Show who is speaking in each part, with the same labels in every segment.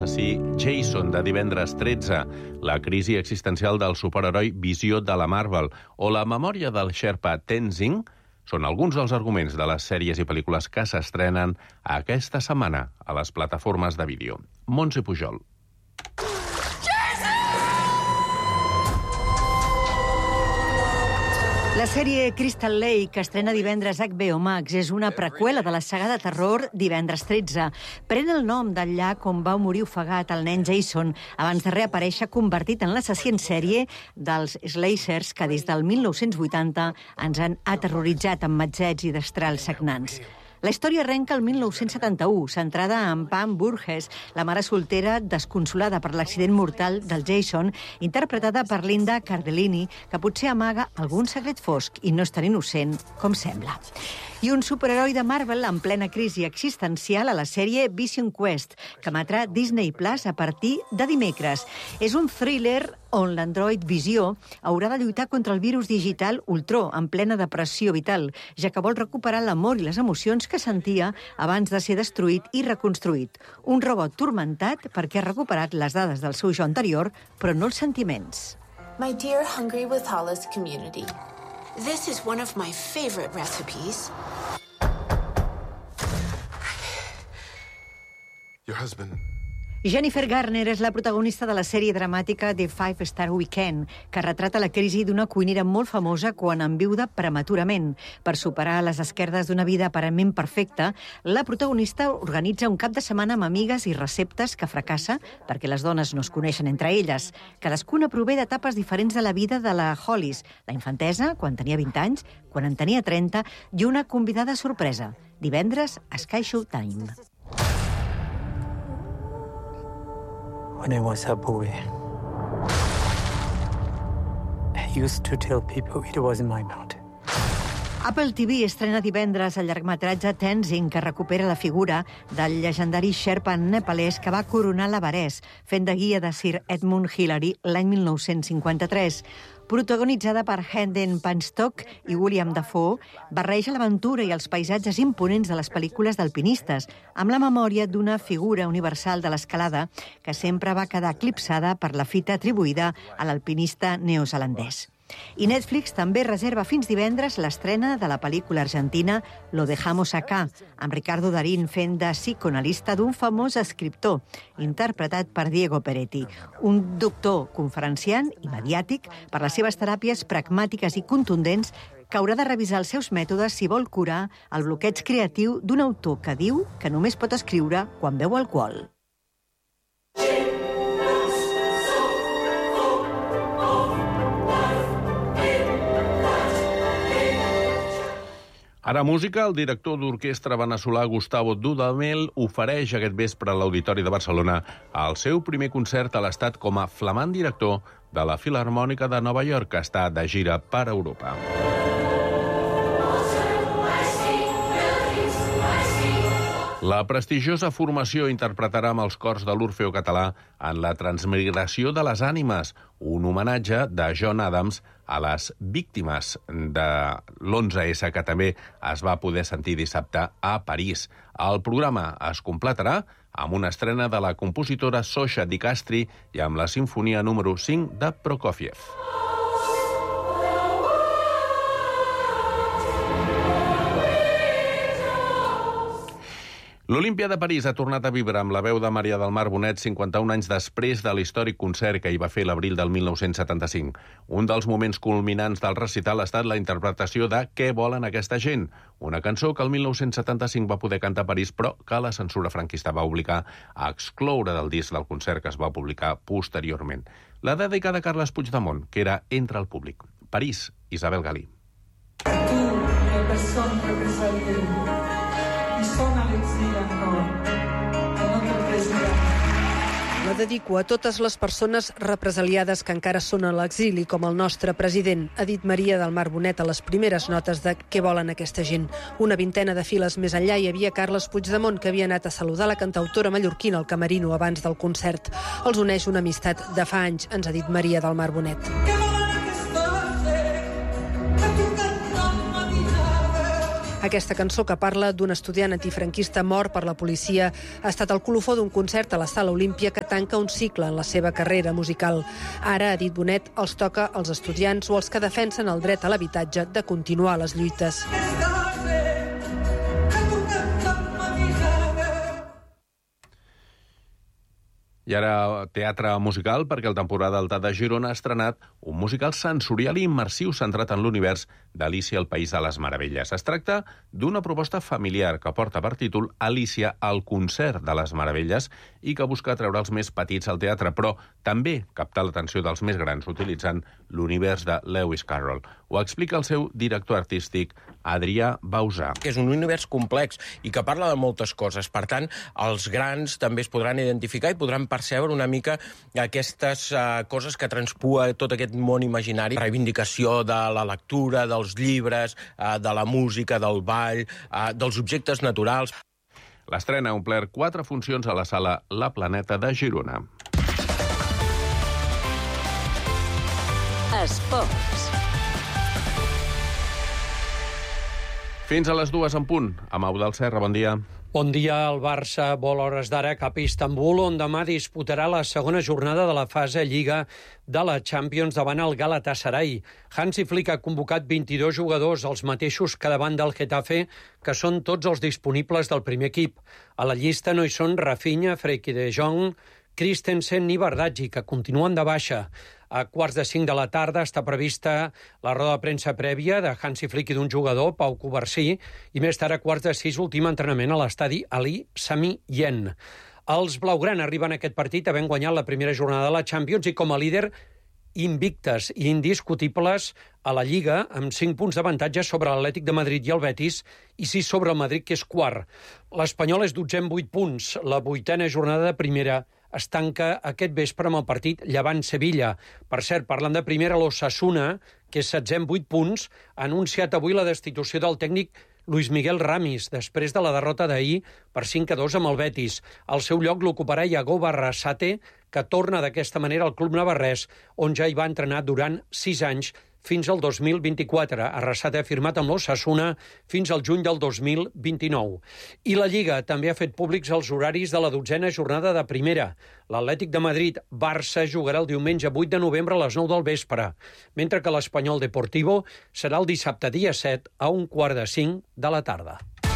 Speaker 1: l'assassí Jason de divendres 13, la crisi existencial del superheroi Visió de la Marvel o la memòria del Sherpa Tenzing són alguns dels arguments de les sèries i pel·lícules que s'estrenen aquesta setmana a les plataformes de vídeo. Montse Pujol.
Speaker 2: La sèrie Crystal Lake, que estrena divendres a HBO Max, és una preqüela de la saga de terror Divendres 13. Pren el nom del llac on va morir ofegat el nen Jason, abans de reaparèixer convertit en l'assassí en sèrie dels slashers que des del 1980 ens han aterroritzat amb matzets i destrals sagnants. La història arrenca el 1971, centrada en Pam Burgess, la mare soltera desconsolada per l'accident mortal del Jason, interpretada per Linda Cardellini, que potser amaga algun secret fosc i no és tan innocent com sembla. I un superheroi de Marvel en plena crisi existencial a la sèrie Vision Quest, que emetrà Disney Plus a partir de dimecres. És un thriller on l'android Visió haurà de lluitar contra el virus digital Ultron en plena depressió vital, ja que vol recuperar l'amor i les emocions que sentia abans de ser destruït i reconstruït. Un robot turmentat perquè ha recuperat les dades del seu jo anterior, però no els sentiments.
Speaker 3: My dear Hungry with Hollis community, this is one of my favorite recipes.
Speaker 4: Your husband.
Speaker 2: Jennifer Garner és la protagonista de la sèrie dramàtica The 5 Star Weekend, que retrata la crisi d'una cuinera molt famosa quan enviuda prematurament. Per superar les esquerdes d'una vida aparentment perfecta, la protagonista organitza un cap de setmana amb amigues i receptes que fracassa perquè les dones no es coneixen entre elles. Cadascuna prové d'etapes diferents de la vida de la Hollis, la infantesa, quan tenia 20 anys, quan en tenia 30, i una convidada sorpresa. Divendres a Sky Showtime.
Speaker 5: When I was a boy, I used to tell people it was in my mouth.
Speaker 2: Apple TV estrena divendres el llargmetratge Tenzing, que recupera la figura del llegendari Sherpa nepalès que va coronar l'Everest, fent de guia de Sir Edmund Hillary l'any 1953. Protagonitzada per Hayden Panettiere i William Dafoe, barreja l'aventura i els paisatges imponents de les pel·lícules d'alpinistes, amb la memòria d'una figura universal de l'escalada que sempre va quedar eclipsada per la fita atribuïda a l'alpinista neozelandès. I Netflix també reserva fins divendres l'estrena de la pel·lícula argentina Lo dejamos acá, amb Ricardo Darín fent de psicoanalista d'un famós escriptor, interpretat per Diego Peretti, un doctor conferenciant i mediàtic per les seves teràpies pragmàtiques i contundents que haurà de revisar els seus mètodes si vol curar el bloqueig creatiu d'un autor que diu que només pot escriure quan beu alcohol.
Speaker 1: Ara música, el director d'orquestra veneçolà Gustavo Dudamel ofereix aquest vespre a l'Auditori de Barcelona el seu primer concert a l'estat com a flamant director de la Filharmònica de Nova York, que està de gira per Europa. La prestigiosa formació interpretarà amb els cors de l'Orfeó Català en La transmigració de les ànimes, un homenatge de John Adams a les víctimes de l'11S, que també es va poder sentir dissabte a París. El programa es completarà amb una estrena de la compositora Sosha Di Castri i amb la sinfonia número 5 de Prokofiev. L'Olímpia de París ha tornat a vibrar amb la veu de Maria del Mar Bonet 51 anys després de l'històric concert que hi va fer l'abril del 1975. Un dels moments culminants del recital ha estat la interpretació de Què volen aquesta gent?, una cançó que el 1975 va poder cantar a París, però que la censura franquista va obligar a excloure del disc del concert que es va publicar posteriorment. La dedicada a Carles Puigdemont, que era entre el públic. París, Isabel Galí.
Speaker 6: La dedico a totes les persones represaliades que encara són a l'exili, com el nostre president, ha dit Maria del Mar Bonet a les primeres notes de Què volen aquesta gent. Una vintena de files més enllà hi havia Carles Puigdemont, que havia anat a saludar la cantautora mallorquina al camerino abans del concert. Els uneix una amistat de fa anys, ens ha dit Maria del Mar Bonet. Aquesta cançó, que parla d'un estudiant antifranquista mort per la policia, ha estat el colofó d'un concert a la Sala Olímpia que tanca un cicle en la seva carrera musical. Ara, Edith Bonet, els toca als estudiants o als que defensen el dret a l'habitatge de continuar les lluites.
Speaker 1: I ara teatre musical, perquè el Temporada Alta de Girona ha estrenat un musical sensorial i immersiu centrat en l'univers d'Alícia al País de les Meravelles. Es tracta d'una proposta familiar que porta per títol Alícia al concert de les Meravelles i que busca treure els més petits al teatre, però també captar l'atenció dels més grans utilitzant l'univers de Lewis Carroll. Ho explica el seu director artístic, Adrià Bausà.
Speaker 4: És un univers complex i que parla de moltes coses. Per tant, els grans també es podran identificar i podran percebre una mica aquestes coses que transpua tot aquest món imaginari. Reivindicació de la lectura, dels llibres, de la música, del ball, dels objectes naturals.
Speaker 1: L'estrena ha omplert 4 funcions a la sala La Planeta de Girona.
Speaker 7: Esports.
Speaker 1: Fins a les 2 en punt. Amb Eudald Serra, bon dia.
Speaker 8: Bon dia. El Barça vol a hores d'ara cap a Istanbul, on demà disputarà la segona jornada de la fase Lliga de la Champions davant el Galatasaray. Hansi Flick ha convocat 22 jugadors, els mateixos que davant del Getafe, que són tots els disponibles del primer equip. A la llista no hi són Rafinha, Frenkie de Jong, Christensen i Bardaggi, que continuen de baixa. A 4:45 de la tarda està prevista la roda de premsa prèvia de Hansi Flick i d'un jugador, Pau Covarsí, i més tard a 5:45 l'últim entrenament a l'estadi Ali Sami Yen. Els blaugrana arriben a aquest partit havent guanyat la primera jornada de la Champions i com a líder invictes i indiscutibles a la Lliga, amb 5 punts d'avantatge sobre l'Atlètic de Madrid i el Betis i 6 sobre el Madrid, que és quart. L'Espanyol és 12è amb 8 punts. La 8a jornada de primera es tanca aquest vespre amb el partit Llevant-Sevilla. Per cert, parlant de primera, l'Osasuna, que és 16è amb 8 punts, ha anunciat avui la destitució del tècnic Luis Miguel Ramis, després de la derrota d'ahir per 5-2 amb el Betis. Al seu lloc l'ocuparà Iago Barrasate, que torna d'aquesta manera al club navarrès, on ja hi va entrenar durant 6 anys, fins al 2024. Arrasate ha firmat amb l'Osasuna fins al juny del 2029. I la Lliga també ha fet públics els horaris de la 12a jornada de primera. L'Atlètic de Madrid-Barça jugarà el diumenge 8 de novembre a les 9 del vespre, mentre que l'Espanyol Deportivo serà el dissabte dia 7 a 4:45 de la tarda.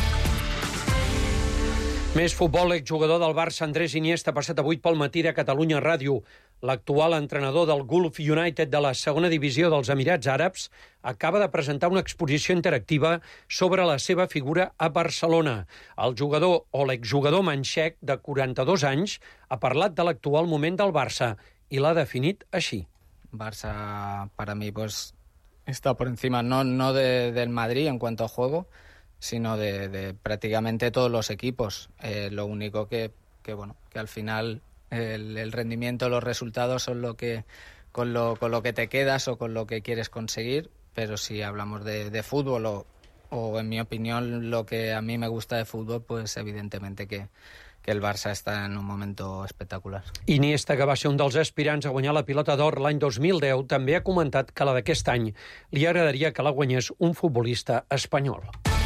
Speaker 8: Més futbol. Exjugador del Barça, Andrés Iniesta, ha passat avui pel matí de Catalunya Ràdio. L'actual entrenador del Gulf United de la segona divisió dels Emirats Àrabs acaba de presentar una exposició interactiva sobre la seva figura a Barcelona. El jugador o l'exjugador manxec, de 42 anys, ha parlat de l'actual moment del Barça i l'ha definit així.
Speaker 9: Barça, para mí, pues está por encima no del Madrid en cuanto a juego, sino de prácticamente todos los equipos. Lo único que al final el rendimiento, los resultados son con lo que te quedas o con lo que quieres conseguir, pero si hablamos de fútbol o en mi opinión lo que a mí me gusta de fútbol, pues evidentemente que el Barça està en un moment espectacular.
Speaker 8: Iniesta, que va ser un dels aspirants a guanyar la Pilota d'Or l'any 2010, també ha comentat que la d'aquest any li agradaria que la guanyés un futbolista espanyol.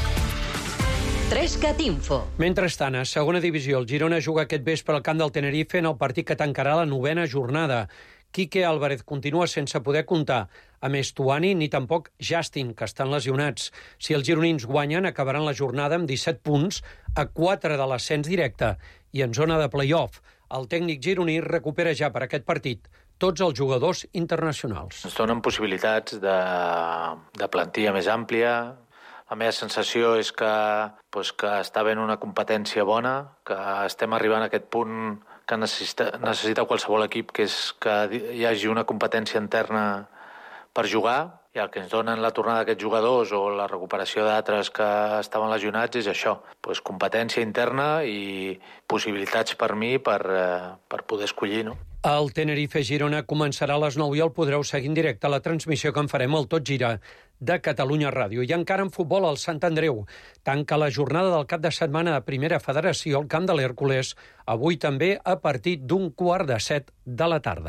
Speaker 7: 3CAT Info.
Speaker 8: Mentrestant, a segona divisió, el Girona juga aquest vespre al camp del Tenerife en el partit que tancarà la 9a jornada. Quique Álvarez continua sense poder comptar amb Estuani ni tampoc Justin, que estan lesionats. Si els gironins guanyen, acabaran la jornada amb 17 punts a 4 de l'ascens directe i en zona de play-off. El tècnic gironí recupera ja per aquest partit tots els jugadors internacionals.
Speaker 10: Ens donen possibilitats de plantilla més àmplia. La meva sensació és que està havent una competència bona, que estem arribant a aquest punt que necessita qualsevol equip, que és que hi hagi una competència interna per jugar, i el que ens donen la tornada d'aquests jugadors o la recuperació d'altres que estaven lesionats és això, competència interna i possibilitats per mi per poder escollir, no?
Speaker 8: El Tenerife-Girona començarà a les 9 i el podreu seguir en directe a la transmissió que en farem al Tot Gira de Catalunya Ràdio. I encara en futbol, el Sant Andreu tanca la jornada del cap de setmana de Primera Federació al camp de l'Hèrcules, avui també a partir d'1:15 de la tarda.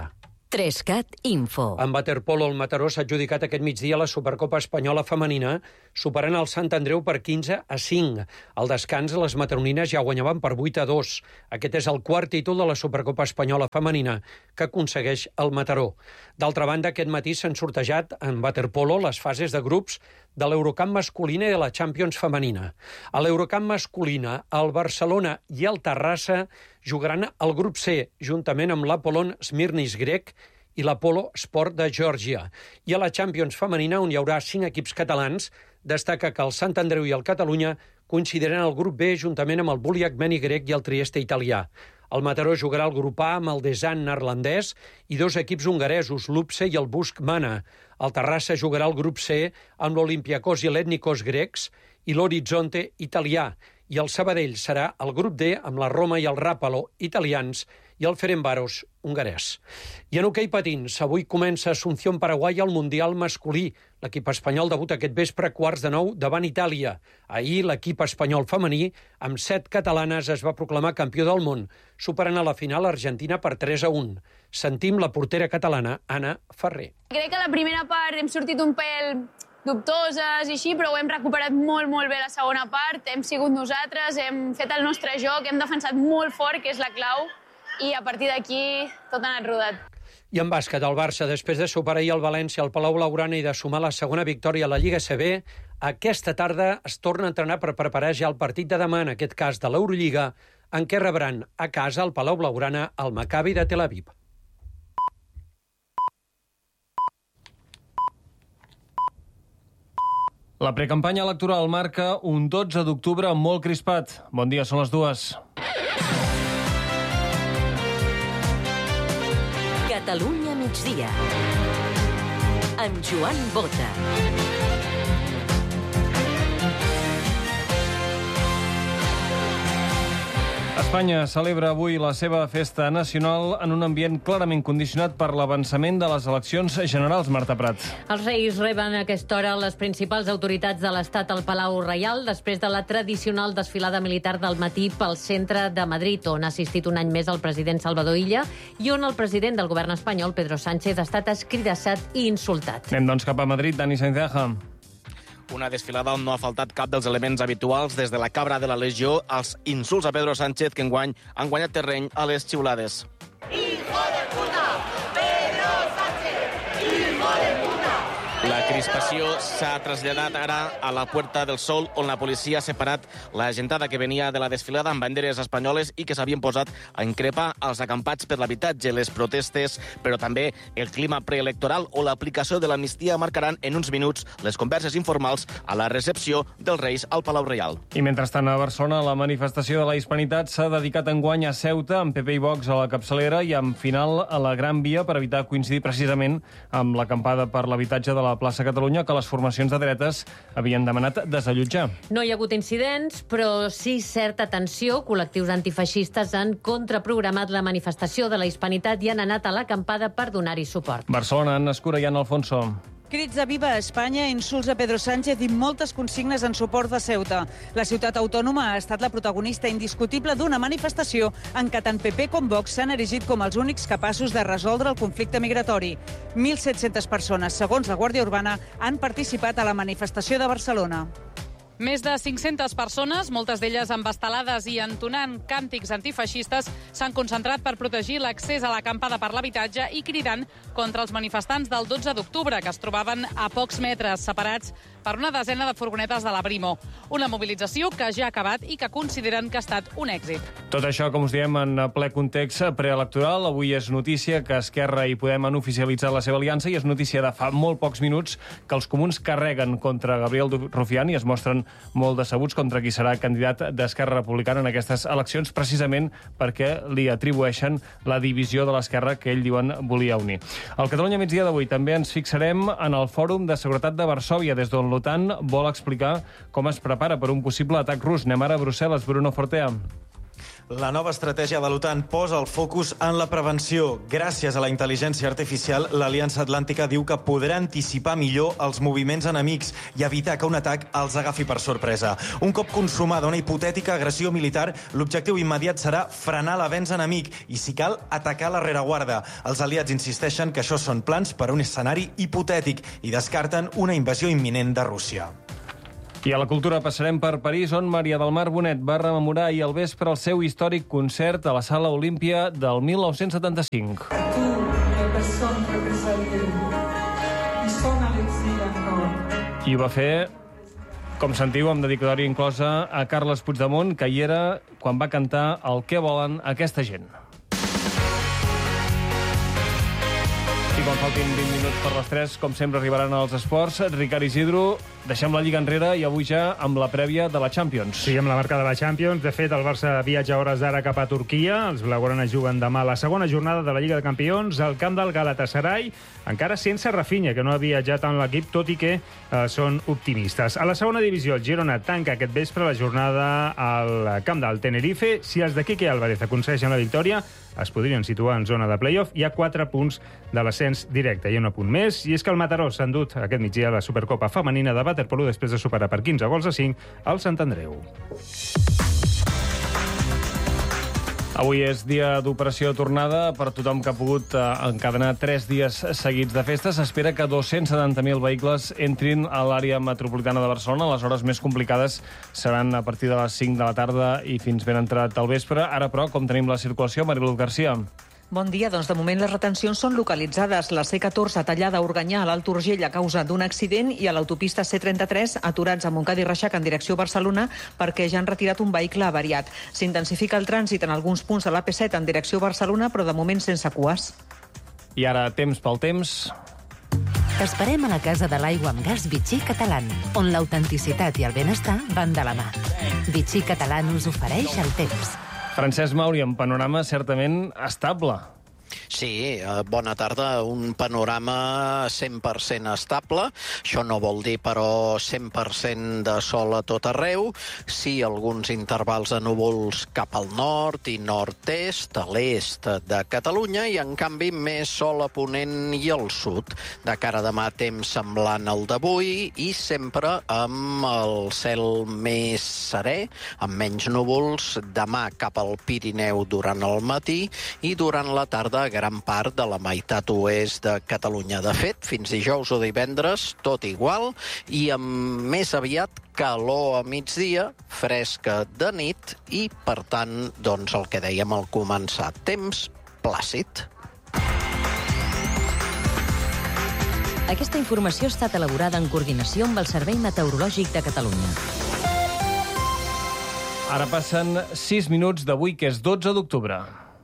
Speaker 7: 3CAT Info.
Speaker 8: En waterpolo, el Mataró s'ha adjudicat aquest migdia la Supercopa Espanyola Femenina, superant el Sant Andreu per 15-5. Al descans, les mataronines ja guanyaven per 8-2. Aquest és el quart títol de la Supercopa Espanyola Femenina que aconsegueix el Mataró. D'altra banda, aquest matí s'han sortejat en waterpolo les fases de grups de l'Eurocup masculina i de la Champions femenina. A l'Eurocup masculina, el Barcelona i el Terrassa jugaran al grup C, juntament amb l'Apollon Smirnis grec i l'Apollo Sport de Geòrgia. I a la Champions femenina, on hi haurà 5 equips catalans, destaca que el Sant Andreu i el Catalunya coincidiran al grup B juntament amb el Bulli Armeni grec i el Trieste italià. El Mataró jugarà al grup A amb el Desan neerlandès i 2 equips hongaresos, l'Upse i el Busk Mana. El Terrassa jugarà al grup C amb l'Olympiakos i l'Etnikos grecs i l'Orizzonte italià. I el Sabadell serà el grup D amb la Roma i el Rapalo italians i el Ferencváros hongarès. I en hoquei patins, avui comença a Asunción, Paraguai, el Mundial masculí. L'equip espanyol debuta aquest vespre a 8:45 davant Itàlia. Ahir l'equip espanyol femení, amb 7 catalanes, es va proclamar campió del món, superant a la final Argentina per 3-1. Sentim la portera catalana, Anna Ferrer.
Speaker 11: Crec que la primera part hem sortit un pèl dubtoses i així, però ho hem recuperat molt, molt bé la segona part. Hem sigut nosaltres, hem fet el nostre joc, hem defensat molt fort, que és la clau, i a partir d'aquí tot ha anat rodat.
Speaker 8: I en bàsquet, el Barça, després de superar el València al Palau Blaugrana i de sumar la segona victòria a la Lliga CB, aquesta tarda es torna a entrenar per preparar ja el partit de demà, en aquest cas de l'Eurolliga, en què rebran a casa al Palau Blaugrana el Maccabi de Tel Aviv.
Speaker 12: La precampanya electoral marca un 12 d'octubre molt crispat. Bon dia, són les 2.
Speaker 7: Catalunya migdia. Amb Joan Bota.
Speaker 12: Espanya celebra avui la seva festa nacional en un ambient clarament condicionat per l'avançament de les eleccions generals, Marta Prat.
Speaker 13: Els Reis reben a aquesta hora les principals autoritats de l'Estat al Palau Reial després de la tradicional desfilada militar del matí pel centre de Madrid, on ha assistit un any més el president Salvador Illa i on el president del govern espanyol, Pedro Sánchez, ha estat escridassat i insultat.
Speaker 12: Anem doncs cap a Madrid, Dani Sainz-Aja.
Speaker 14: Una desfilada on no ha faltat cap dels elements habituals, des de la cabra de la Legió als insults a Pedro Sánchez, que enguany han guanyat terreny a les xiulades. ¡Hijo de puta! ¡Pedro Sánchez! ¡Hijo de puta! La crispació s'ha traslladat ara a la Puerta del Sol, on la policia ha separat la gentada que venia de la desfilada amb banderes espanyoles i que s'havien posat a increpar els acampats per l'habitatge, les protestes, però també el clima preelectoral o l'aplicació de l'amnistia marcaran en uns minuts les converses informals a la recepció dels Reis al Palau Reial.
Speaker 12: I mentrestant a Barcelona, la manifestació de la Hispanitat s'ha dedicat enguany a Ceuta, amb PP i Vox a la capçalera i amb final a la Gran Via per evitar coincidir precisament amb l'acampada per l'habitatge de la plaça Catalunya que les formacions de dretes havien demanat desallotjar.
Speaker 13: No hi ha hagut incidents, però sí certa tensió. Col·lectius antifeixistes han contraprogramat la manifestació de la Hispanitat i han anat a l'acampada per donar-hi suport.
Speaker 12: Barcelona, Anna Escura i Anna Alfonso.
Speaker 15: Crits de Viva Espanya, insults a Pedro Sánchez i moltes consignes en suport de Ceuta. La ciutat autònoma ha estat la protagonista indiscutible d'una manifestació en què tant PP com Vox s'han erigit com els únics capaços de resoldre el conflicte migratori. 1.700 persones, segons la Guàrdia Urbana, han participat a la manifestació de Barcelona.
Speaker 16: Més de 500 persones, moltes d'elles amb estelades i entonant càntics antifeixistes, s'han concentrat per protegir l'accés a l'acampada per l'habitatge i cridant contra els manifestants del 12 d'octubre, que es trobaven a pocs metres separats per una desena de furgonetes de la Brimo. Una mobilització que ja ha acabat i que consideren que ha estat un èxit.
Speaker 12: Tot això, com us diem, en ple context preelectoral. Avui és notícia que Esquerra i Podem han oficialitzat la seva aliança i és notícia de fa molt pocs minuts que els comuns carreguen contra Gabriel Rufián i es mostren molt decebuts contra qui serà candidat d'Esquerra Republicana en aquestes eleccions, precisament perquè li atribueixen la divisió de l'Esquerra que ell diuen volia unir. Al Catalunya migdia d'avui també ens fixarem en el Fòrum de Seguretat de Varsòvia, des d'on l'OTAN vol explicar com es prepara per un possible atac rus. Anem ara a Brussel·les, Bruno Fortea.
Speaker 17: La nova estratègia de l'OTAN posa el focus en la prevenció. Gràcies a la intel·ligència artificial, l'Aliança Atlàntica diu que podrà anticipar millor els moviments enemics i evitar que un atac els agafi per sorpresa. Un cop consumada una hipotètica agressió militar, l'objectiu immediat serà frenar l'avenç enemic i, si cal, atacar la rereguarda. Els aliats insisteixen que això són plans per a un escenari hipotètic i descarten una invasió imminent de Rússia.
Speaker 12: I a la cultura passarem per París, on Maria del Mar Bonet va rememorar ahir al vespre el seu històric concert a la Sala Olímpia del 1975. I ho va fer, com sentiu, amb dedicatòria inclosa a Carles Puigdemont, que hi era quan va cantar el Què volen aquesta gent. I quan faltin 20 minuts per les 3, com sempre, arribaran als esports. Ricard Isidro, deixem la Lliga enrere i avui ja amb la prèvia de la Champions.
Speaker 18: Sí, amb la marca de la Champions. De fet, el Barça viatja a hores d'ara cap a Turquia. Els blaugranes juguen demà la segona jornada de la Lliga de Campions al camp del Galatasaray, encara sense Rafinha, que no ha viatjat en l'equip, tot i que són optimistes. A la segona divisió, el Girona tanca aquest vespre la jornada al camp del Tenerife. Si els de Quique Álvarez aconsegueixen la victòria, es podrien situar en zona de play-off. Hi ha 4 punts de l'ascens directe. Hi ha un punt més, i és que el Mataró s'ha endut aquest migdia la Supercopa femenina de waterpolo després de superar per 15 gols a 5 al Sant Andreu. Avui és dia d'operació tornada per tothom que ha pogut encadenar 3 dies seguits de festa. S'espera que 270.000 vehicles entrin a l'àrea metropolitana de Barcelona. Les hores més complicades seran a partir de les 5 de la tarda i fins ben entrat al vespre. Ara, però, com tenim la circulació, Mariluz Garcia?
Speaker 19: Bon dia. Doncs de moment les retencions són localitzades. La C14 tallada a Organyà, a l'Alt Urgell, a causa d'un accident, i a l'autopista C33 aturats a Montcada i Reixac en direcció a Barcelona perquè ja han retirat un vehicle avariat. S'intensifica el trànsit en alguns punts de l'AP7 en direcció a Barcelona, però de moment sense cues.
Speaker 12: I ara, temps pel temps.
Speaker 7: T'esperem a la Casa de l'Aigua amb Gas Vichy Catalán, on l'autenticitat i el benestar van de la mà. Vichy Catalán us ofereix el temps.
Speaker 12: Francesc Mauri, en panorama certament estable.
Speaker 20: Sí, bona tarda. Un panorama 100% estable. Això no vol dir, però, 100% de sol a tot arreu. Sí, alguns intervals de núvols cap al nord i nord-est, a l'est de Catalunya, i, en canvi, més sol a ponent i al sud. De cara a demà, temps semblant al d'avui i sempre amb el cel més serè, amb menys núvols. Demà cap al Pirineu durant el matí i durant la tarda gran part de la meitat oest de Catalunya. De fet, fins dijous o divendres, tot igual, i amb més aviat calor a migdia, fresca de nit i, per tant, doncs el que dèiem al començar, temps plàcid.
Speaker 7: Aquesta informació ha estat elaborada en coordinació amb el Servei Meteorològic de Catalunya.
Speaker 12: Ara passen 6 minuts d'avui, que és 12 d'octubre.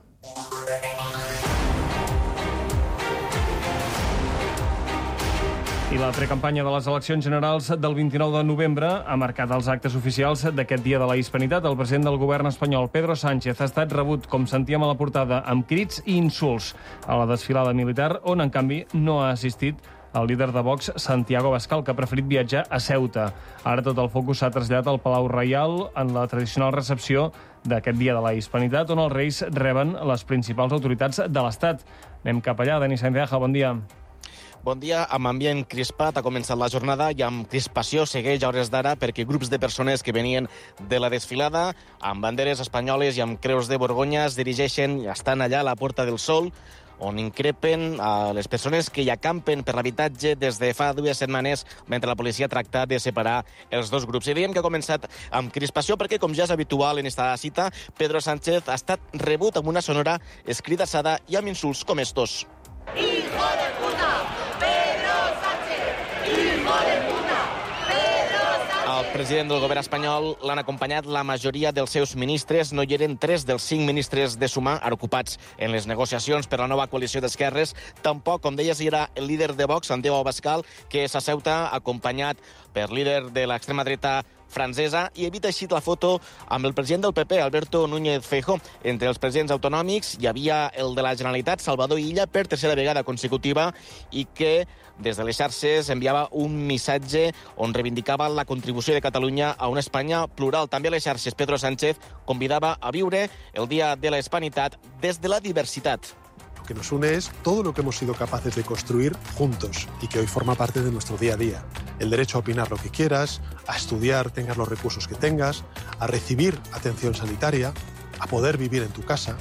Speaker 12: I la precampanya de les eleccions generals del 29 de novembre ha marcat els actes oficials d'aquest dia de la hispanitat. El president del govern espanyol, Pedro Sánchez, ha estat rebut, com sentíem a la portada, amb crits i insults a la desfilada militar, on, en canvi, no ha assistit el líder de Vox, Santiago Abascal, que ha preferit viatjar a Ceuta. Ara tot el focus s'ha traslladat al Palau Reial en la tradicional recepció d'aquest dia de la hispanitat, on els reis reben les principals autoritats de l'Estat. Anem cap allà. Denis Sainz-Deja, bon dia.
Speaker 14: Bon dia. Amb ambient crispat ha començat la jornada i amb crispació segueix a hores d'ara perquè grups de persones que venien de la desfilada amb banderes espanyoles i amb creus de Borgonya es dirigeixen i estan allà a la Puerta del Sol, on increpen a les persones que hi acampen per l'habitatge des de fa 2 setmanes mentre la policia tracta de separar els dos grups. I dèiem que ha començat amb crispació perquè, com ja és habitual en esta cita, Pedro Sánchez ha estat rebut amb una sonora escridassada i amb insults com estos. ¡Hijo de puta! ¡Pedro Sánchez! ¡Hijo de puta! ¡Pedro Sánchez! El president del govern espanyol l'han acompanyat la majoria dels seus ministres. No hi eren 3 dels 5 ministres de Sumar ocupats en les negociacions per la nova coalició d'esquerres. Tampoc, com deies, hi era el líder de Vox, Santiago Abascal, que és a Ceuta, acompanyat per líder de l'extrema dreta francesa i evita així la foto amb el president del PP, Alberto Núñez Feijóo. Entre els presidents autonòmics hi havia el de la Generalitat, Salvador Illa, per tercera vegada consecutiva, i que des de les xarxes enviava un missatge on reivindicava la contribució de Catalunya a una Espanya plural. També a les xarxes Pedro Sánchez convidava a viure el Dia de la Hispanitat des de la diversitat.
Speaker 21: Lo que nos une es todo lo que hemos sido capaces de construir juntos y que hoy forma parte de nuestro día a día. El derecho a opinar lo que quieras, a estudiar, tengas los recursos que tengas, a recibir atención sanitaria, a poder vivir en tu casa.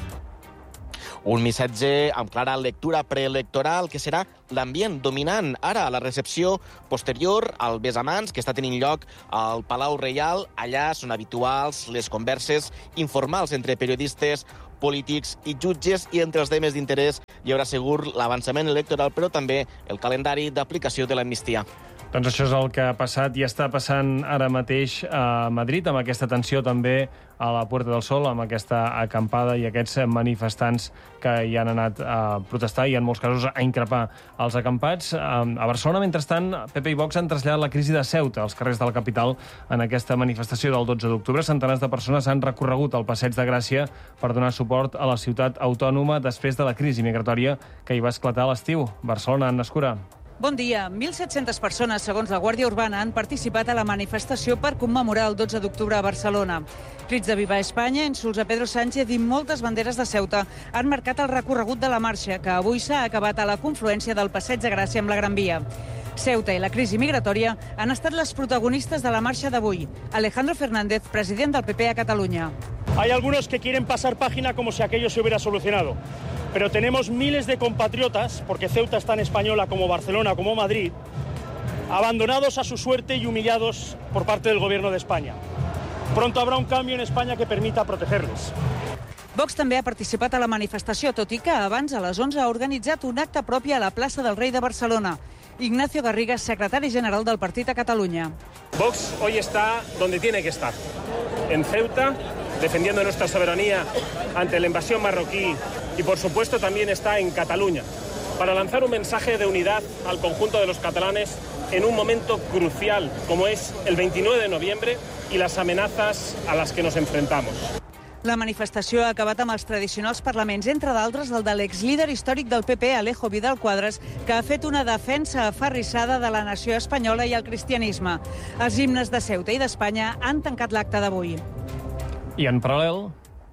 Speaker 14: Un missatge amb clara lectura preelectoral que serà l'ambient dominant ara a la recepció posterior al besamans que està tenint lloc al Palau Reial. Allà són habituals les converses informals entre periodistes, polítics i jutges, i entre els temes d'interès hi haurà segur l'avançament electoral, però també el calendari d'aplicació de l'amnistia.
Speaker 12: Doncs això és el que ha passat i està passant ara mateix a Madrid, amb aquesta tensió també a la Puerta del Sol, amb aquesta acampada i aquests manifestants que hi han anat a protestar i en molts casos a increpar els acampats. A Barcelona, mentrestant, PP i Vox han traslladat la crisi de Ceuta als carrers de la capital en aquesta manifestació del 12 d'octubre. Centenars de persones han recorregut el Passeig de Gràcia per donar suport a la ciutat autònoma després de la crisi migratòria que hi va esclatar a l'estiu. Barcelona, Anna Escura.
Speaker 15: Bon dia. 1.700 persones, segons la Guàrdia Urbana, han participat a la manifestació per commemorar el 12 d'octubre a Barcelona. Crits de Viva Espanya, insults a Pedro Sánchez i moltes banderes de Ceuta han marcat el recorregut de la marxa, que avui s'ha acabat a la confluència del Passeig de Gràcia amb la Gran Via. Ceuta i la crisi migratòria han estat les protagonistes de la marxa d'avui. Alejandro Fernández, president del PP a Catalunya.
Speaker 22: Hay algunos que quieren pasar página como si aquello se hubiera solucionado. Pero tenemos miles de compatriotas, porque Ceuta es tan española como Barcelona, como Madrid, abandonados a su suerte y humillados por parte del Gobierno de España. Pronto habrá un cambio en España que permita protegerles.
Speaker 15: Vox també ha participat a la manifestació, tot i que abans, a les 11, ha organitzat un acte propi a la plaça del Rei de Barcelona. Ignacio Garriga, secretari general del partit a Catalunya.
Speaker 22: Vox hoy está donde tiene que estar, en Ceuta, defendiendo nuestra soberanía ante la invasión marroquí, y por supuesto también está en Cataluña, para lanzar un mensaje de unidad al conjunto de los catalanes en un momento crucial como es el 29 de noviembre y las amenazas a las que nos enfrentamos.
Speaker 15: La manifestació ha acabat amb els tradicionals parlaments, entre d'altres el de l'exlíder històric del PP, Alejo Vidal Quadras, que ha fet una defensa aferrissada de la nació espanyola i el cristianisme. Els himnes de Ceuta i d'Espanya han tancat l'acte d'avui.
Speaker 12: I en paral·lel,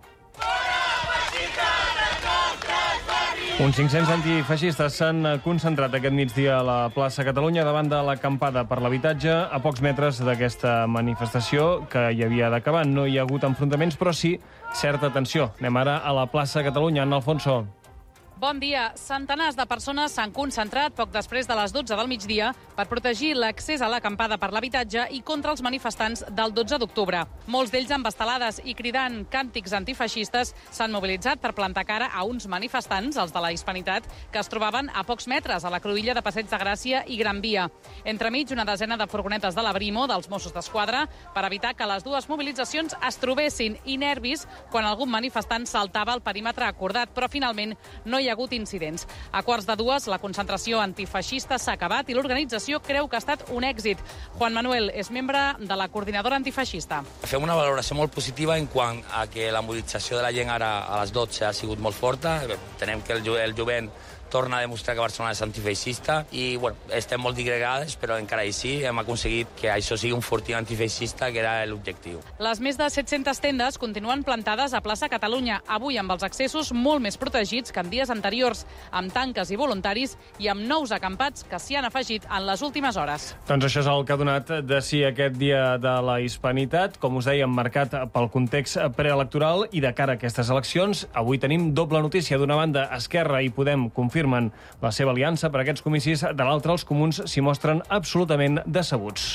Speaker 12: uns 500 antifeixistes s'han concentrat aquest migdia a la plaça Catalunya davant de l'acampada per l'habitatge a pocs metres d'aquesta manifestació que hi havia d'acabar. No hi ha hagut enfrontaments, però sí certa tensió. Anem ara a la plaça Catalunya. En Alfonso.
Speaker 16: Bon dia. Centenars de persones s'han concentrat poc després de les 12 del migdia per protegir l'accés a l'acampada per l'habitatge i contra els manifestants del 12 d'octubre. Molts d'ells amb estelades i cridant càntics antifeixistes s'han mobilitzat per plantar cara a uns manifestants, els de la Hispanitat, que es trobaven a pocs metres a la cruïlla de Passeig de Gràcia i Gran Via. Entremig, una desena de furgonetes de la Brimo, dels Mossos d'Esquadra, per evitar que les dues mobilitzacions es trobessin, i nervis quan algun manifestant saltava el perímetre acordat, però finalment no hi ha hagut incidents. A quarts de dues, la concentració antifeixista s'ha acabat i l'organització creu que ha estat un èxit. Juan Manuel és membre de la coordinadora antifeixista.
Speaker 23: Fem una valoració molt positiva en quant a que la mobilització de la gent ara a les 12 ha sigut molt forta. Entenem que el jovent torna a demostrar que Barcelona és antifeixista i estem molt digregades, però encara així hem aconseguit que això sigui un fortí antifeixista, que era l'objectiu.
Speaker 16: Les més de 700 tendes continuen plantades a plaça Catalunya, avui amb els accessos molt més protegits que en dies anteriors, amb tanques i voluntaris i amb nous acampats que s'hi han afegit en les últimes hores.
Speaker 12: Doncs això és el que ha donat de si aquest dia de la Hispanitat, com us dèiem, marcat pel context preelectoral i de cara a aquestes eleccions. Avui tenim doble notícia. D'una banda, Esquerra i Podem confirmen la seva aliança per a aquests comicis. De l'altra, els comuns s'hi mostren absolutament decebuts.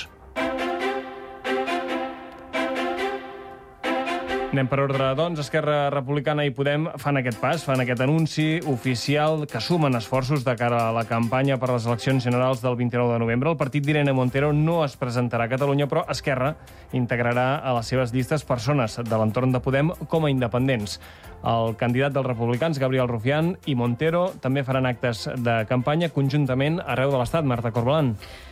Speaker 12: Anem per ordre, doncs. Esquerra Republicana i Podem fan aquest pas, fan aquest anunci oficial que sumen esforços de cara a la campanya per les eleccions generals del 29 de novembre. El partit d'Irene Montero no es presentarà a Catalunya, però Esquerra integrarà a les seves llistes persones de l'entorn de Podem com a independents. El candidat dels republicans, Gabriel Rufián, i Montero també faran actes de campanya conjuntament arreu de l'Estat. Marta Corbalán.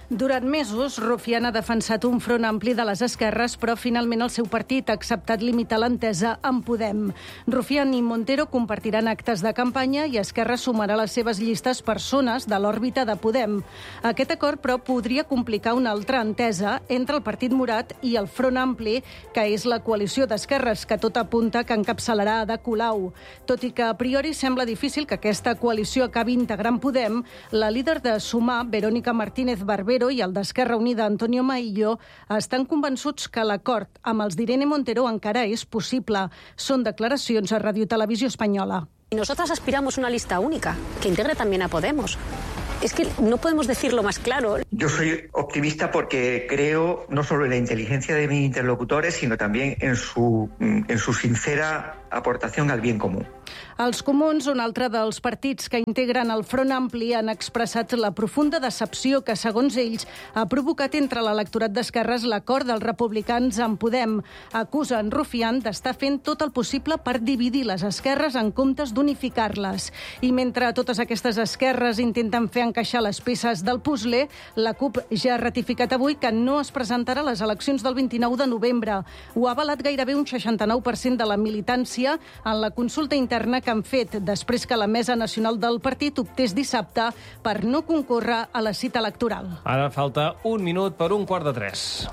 Speaker 2: Durant mesos, Rufián ha defensat un front ampli de les esquerres, però finalment el seu partit ha acceptat limitar l'entesa amb Podem. Rufián i Montero compartiran actes de campanya i Esquerra sumarà a les seves llistes persones de l'òrbita de Podem. Aquest acord, però, podria complicar una altra entesa entre el Partit Morat i el Front Ampli, que és la coalició d'esquerres que tot apunta que encapçalarà Ada Colau. Tot i que a priori sembla difícil que aquesta coalició acabi integrant Podem, la líder de Sumar, Verónica Martínez Barbero, i el d'Esquerra Unida, Antonio Maillo, estan convençuts que l'acord amb els d'Irene Montero encara és possible. Són declaracions a Radio Televisió Espanyola.
Speaker 3: Y nosotras aspiramos a una lista única, que integre también a Podemos. Es que no podemos decirlo más claro.
Speaker 5: Yo soy optimista porque creo no solo en la inteligencia de mis interlocutores, sino también en su sincera aportación al bien común.
Speaker 2: Els comuns, un altre dels partits que integren el Front Ampli, han expressat la profunda decepció que, segons ells, ha provocat entre l'electorat d'esquerres l'acord dels republicans amb Podem. Acusen Rufián d'estar fent tot el possible per dividir les esquerres en comptes d'unificar-les. I mentre totes aquestes esquerres intenten fer encaixar les peces del puzzle, la CUP ja ha ratificat avui que no es presentarà a les eleccions del 29 de novembre. Ho ha avalat gairebé un 69% de la militància en la consulta interna que han fet després que la Mesa Nacional del Partit optés dissabte per no concórrer a la cita electoral.
Speaker 12: Ara falta un minut per 2:45.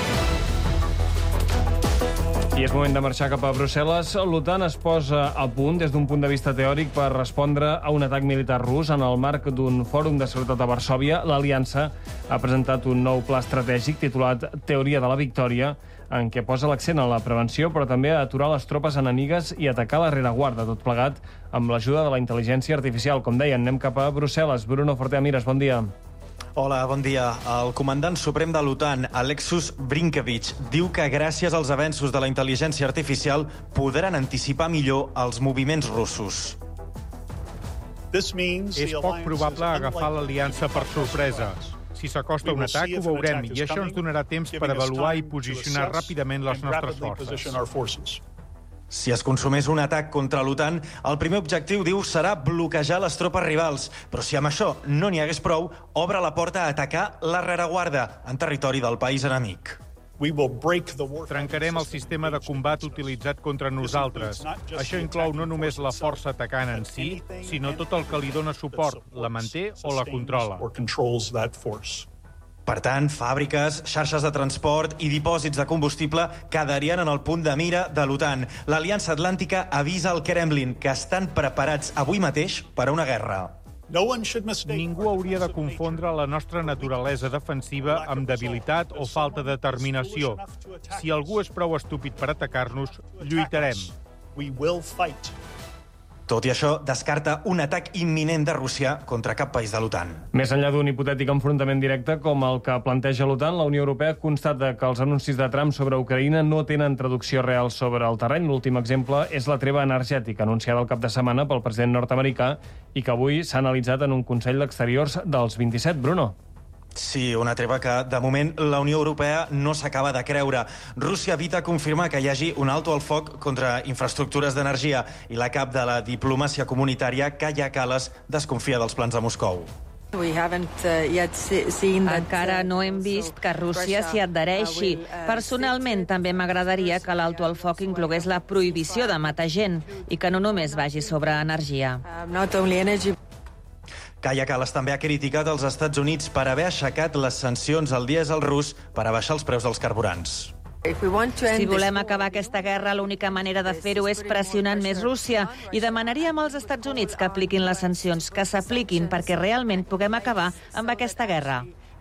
Speaker 12: I és moment de marxar cap a Brussel·les. L'OTAN es posa a punt des d'un punt de vista teòric per respondre a un atac militar rus. En el marc d'un fòrum de seguretat a Varsòvia, l'Aliança ha presentat un nou pla estratègic titulat Teoria de la Victòria, en què posa l'accent en la prevenció, però també a aturar les tropes enemigues i atacar la rereguarda, tot plegat amb l'ajuda de la intel·ligència artificial. Com deien, anem cap a Brussel·les. Bruno Forteamires, bon dia.
Speaker 17: Hola, bon dia. El comandant suprem de l'OTAN, Alexus Brinkevich, diu que gràcies als avenços de la intel·ligència artificial podran anticipar millor els moviments russos.
Speaker 24: És poc probable agafar l'aliança per sorpresa. Si s'acosta un atac, ho veurem, i això ens donarà temps per avaluar i posicionar ràpidament les nostres forces.
Speaker 17: Si es consumés un atac contra l'OTAN, el primer objectiu, diu, serà bloquejar les tropes rivals. Però si amb això no n'hi hagués prou, obre la porta a atacar la rereguarda en territori del país enemic.
Speaker 24: Trencarem el sistema de combat utilitzat contra nosaltres. Això inclou no només la força atacant en si, sinó tot el que li dona suport, la manté o la controla.
Speaker 17: Per tant, fàbriques, xarxes de transport i dipòsits de combustible quedarien en el punt de mira de l'OTAN. L'Aliança Atlàntica avisa al Kremlin que estan preparats avui mateix per a una guerra.
Speaker 24: Ningú hauria de confondre la nostra naturalesa defensiva amb debilitat o falta de determinació. Si algú és prou estúpid per atacar-nos, lluitarem.
Speaker 17: Tot i això, descarta un atac imminent de Rússia contra cap país de l'OTAN.
Speaker 12: Més enllà d'un hipotètic enfrontament directe com el que planteja l'OTAN, la Unió Europea constata que els anuncis de Trump sobre Ucraïna no tenen traducció real sobre el terreny. L'últim exemple és la treva energètica anunciada el cap de setmana pel president nord-americà i que avui s'ha analitzat en un Consell d'Exteriors dels 27. Bruno.
Speaker 17: Sí, una treva que, de moment, la Unió Europea no s'acaba de creure. Rússia evita confirmar que hi hagi un alto al foc contra infraestructures d'energia i la cap de la diplomàcia comunitària, Kaja Kallas, desconfia dels plans de Moscou.
Speaker 25: Encara no hem vist que Rússia s'hi adhereixi. Personalment, també m'agradaria que l'alto al foc inclogués la prohibició de matar gent i que no només vagi sobre energia.
Speaker 17: Kaja Kallas també ha criticat els Estats Units per haver aixecat les sancions al dièsel rus per abaixar els preus dels carburants.
Speaker 25: Si volem acabar aquesta guerra, l'única manera de fer-ho és pressionant més Rússia i demanaríem als Estats Units que apliquin les sancions, que s'apliquin perquè realment puguem acabar amb aquesta guerra.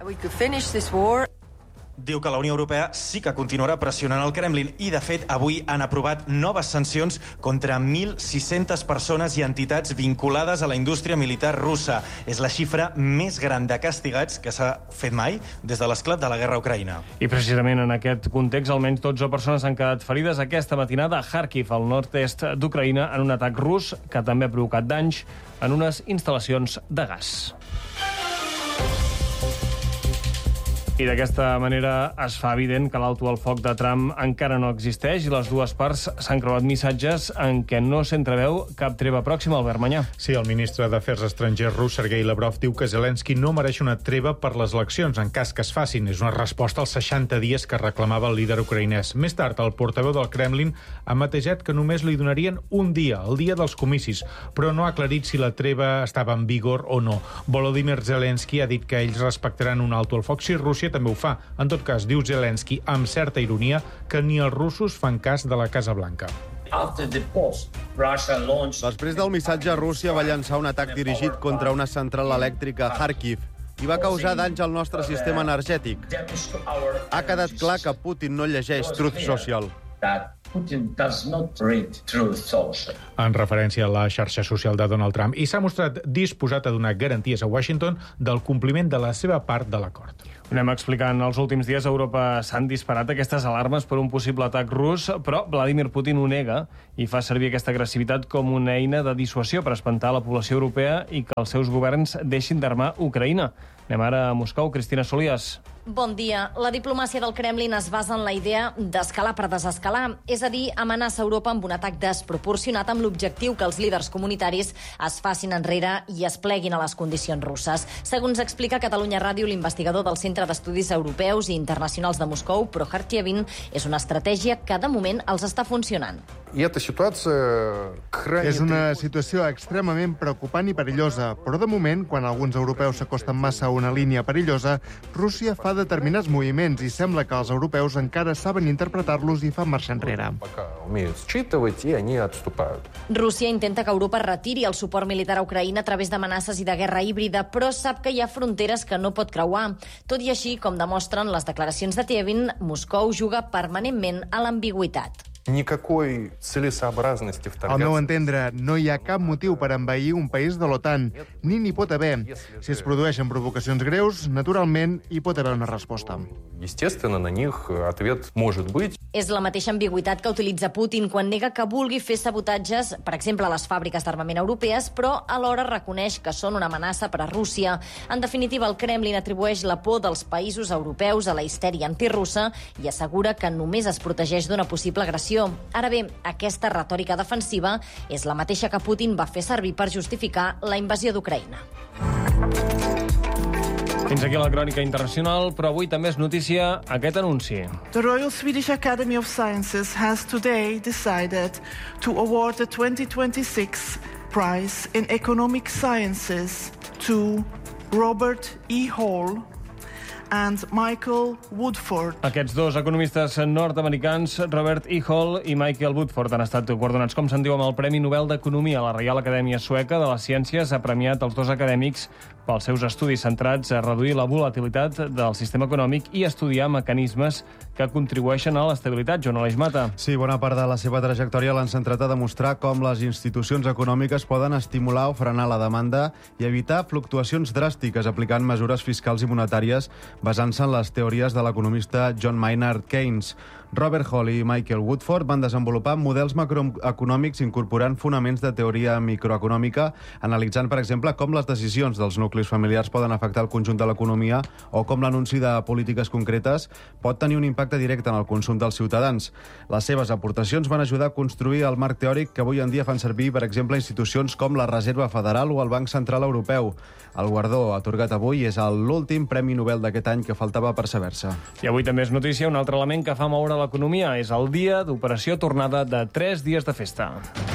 Speaker 17: Diu que la Unió Europea sí que continuarà pressionant el Kremlin i, de fet, avui han aprovat noves sancions contra 1.600 persones i entitats vinculades a la indústria militar russa. És la xifra més gran de castigats que s'ha fet mai des de l'esclat de la guerra a Ucraïna.
Speaker 12: I precisament en aquest context, almenys 12 persones han quedat ferides aquesta matinada a Kharkiv, al nord-est d'Ucraïna, en un atac rus que també ha provocat danys en unes instal·lacions de gas. I d'aquesta manera es fa evident que l'alto al foc de Trump encara no existeix i les dues parts s'han creuat missatges en què no s'entreveu cap treva pròxima. Albert Manyà.
Speaker 24: Sí, el ministre d'Afers Estrangers rus, Sergei Lavrov, diu que Zelensky no mereix una treva per les eleccions en cas que es facin. És una resposta als 60 dies que reclamava el líder ucraïnès. Més tard, el portaveu del Kremlin ha matejat que només li donarien un dia, el dia dels comicis, però no ha aclarit si la treva estava en vigor o no. Volodymyr Zelensky ha dit que ells respectaran un alto al foc si Rússia també ho fa. En tot cas, diu Zelensky, amb certa ironia, que ni els russos fan cas de la Casa Blanca.
Speaker 1: Després del missatge, Rússia va llançar un atac dirigit contra una central elèctrica a Kharkiv i va causar danys al nostre sistema energètic. Ha quedat clar que Putin no llegeix Truth Social.
Speaker 24: En referència a la xarxa social de Donald Trump, i s'ha mostrat disposat a donar garanties a Washington del compliment de la seva part de l'acord.
Speaker 12: Ho anem explicant. Els últims dies a Europa s'han disparat aquestes alarmes per un possible atac rus, però Vladimir Putin ho nega i fa servir aquesta agressivitat com una eina de dissuasió per espantar la població europea i que els seus governs deixin d'armar Ucraïna. Anem ara a Moscou. Cristina Solias.
Speaker 4: Bon dia. La diplomàcia del Kremlin es basa en la idea d'escalar per desescalar, és a dir, amenaça Europa amb un atac desproporcionat amb l'objectiu que els líders comunitaris es facin enrere i es pleguin a les condicions russes. Segons explica Catalunya Ràdio, l'investigador del Centre d'Estudis Europeus i Internacionals de Moscou, Proharchevin, és una estratègia que de moment els està funcionant.
Speaker 6: És una situació extremament preocupant i perillosa, però de moment, quan alguns europeus s'acosten massa a una línia perillosa, Rússia fa determinats moviments i sembla que els europeus encara saben interpretar-los i fan marxa enrere.
Speaker 4: Rússia intenta que Europa retiri el suport militar a Ucraïna a través d'amenaces i de guerra híbrida, però sap que hi ha fronteres que no pot creuar. Tot i així, com demostren les declaracions de Tievin, Moscou juga permanentment a l'ambigüitat.
Speaker 6: Al meu entendre, no hi ha cap motiu per envair un país de l'OTAN, ni n'hi pot haver. Si es produeixen provocacions greus, naturalment hi pot haver una resposta.
Speaker 4: És la mateixa ambigüitat que utilitza Putin quan nega que vulgui fer sabotatges, per exemple, a les fàbriques d'armament europees, però alhora reconeix que són una amenaça per a Rússia. En definitiva, el Kremlin atribueix la por dels països europeus a la histèria antirussa i assegura que només es protegeix d'una possible agressió. Ara bé, aquesta retòrica defensiva és la mateixa que Putin va fer servir per justificar la invasió d'Ucraïna.
Speaker 12: Fins aquí la crònica internacional, però avui també és notícia aquest anunci.
Speaker 9: The Royal Swedish Academy of Sciences has today decided to award the 2026 prize in economic sciences to Robert E. Hall and Michael Woodford.
Speaker 12: Aquests dos economistes nord-americans, Robert E. Hall i Michael Woodford, han estat guardonats, com se'n diu, amb el Premi Nobel d'Economia. La Reial Acadèmia Sueca de les Ciències ha premiat els dos acadèmics pels seus estudis centrats a reduir la volatilitat del sistema econòmic i estudiar mecanismes que contribueixen a l'estabilitat. Joan Aleix Mata.
Speaker 1: Sí, bona part de la seva trajectòria l'han centrat a demostrar com les institucions econòmiques poden estimular o frenar la demanda i evitar fluctuacions dràstiques aplicant mesures fiscals i monetàries basant-se en les teories de l'economista John Maynard Keynes. Robert Hall i Michael Woodford van desenvolupar models macroeconòmics incorporant fonaments de teoria microeconòmica, analitzant, per exemple, com les decisions dels nuclis familiars poden afectar el conjunt de l'economia o com l'anunci de polítiques concretes pot tenir un impacte directe en el consum dels ciutadans. Les seves aportacions van ajudar a construir el marc teòric que avui en dia fan servir, per exemple, institucions com la Reserva Federal o el Banc Central Europeu. El guardó atorgat avui és l'últim Premi Nobel d'aquest any que faltava per saber-se.
Speaker 12: I avui també és notícia un altre element que fa moure l'economia. És el dia d'operació tornada de 3 dies de festa.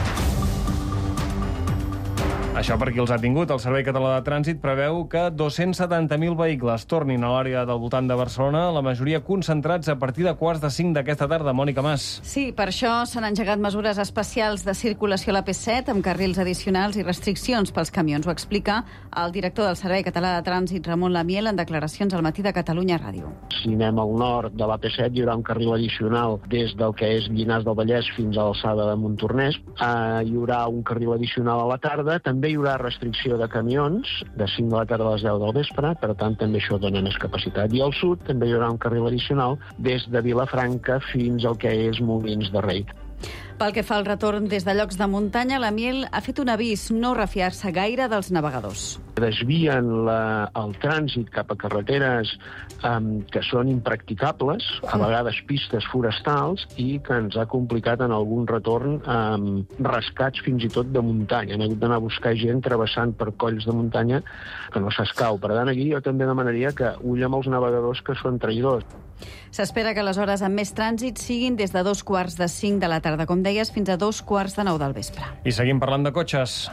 Speaker 12: Això per qui els ha tingut. El Servei Català de Trànsit preveu que 270.000 vehicles tornin a l'àrea del voltant de Barcelona, la majoria concentrats a partir de 4:45 d'aquesta tarda. Mònica Mas.
Speaker 10: Sí, per això s'han engegat mesures especials de circulació a la P7 amb carrils addicionals i restriccions pels camions. Ho explica el director del Servei Català de Trànsit, Ramon Lamiel, en declaracions al matí de Catalunya Ràdio.
Speaker 26: Si anem al nord de la P7 hi haurà un carril addicional des del que és Llinars del Vallès fins a l'alçada de Montornès. Hi haurà un carril addicional a la tarda. També hi haurà restricció de camions de 5 de la tarda a les 10 del vespre, per tant també això dona més capacitat. I al sud també hi haurà un carril addicional des de Vilafranca fins al que és Molins de Rei.
Speaker 10: Pel que fa al retorn des de llocs de muntanya, la Miel ha fet un avís: no refiar-se gaire dels navegadors.
Speaker 26: Desvien el trànsit cap a carreteres que són impracticables, a vegades pistes forestals, i que ens ha complicat en algun retorn rescats fins i tot de muntanya. Hem hagut d'anar a buscar gent travessant per colls de muntanya que no s'escau. Per tant, aquí jo també demanaria que ull amb els navegadors que són traïdors.
Speaker 10: S'espera que les hores amb més trànsit siguin des de 5:45 de la tarda, com deies, fins a 9:15 del vespre.
Speaker 12: I seguim parlant de cotxes.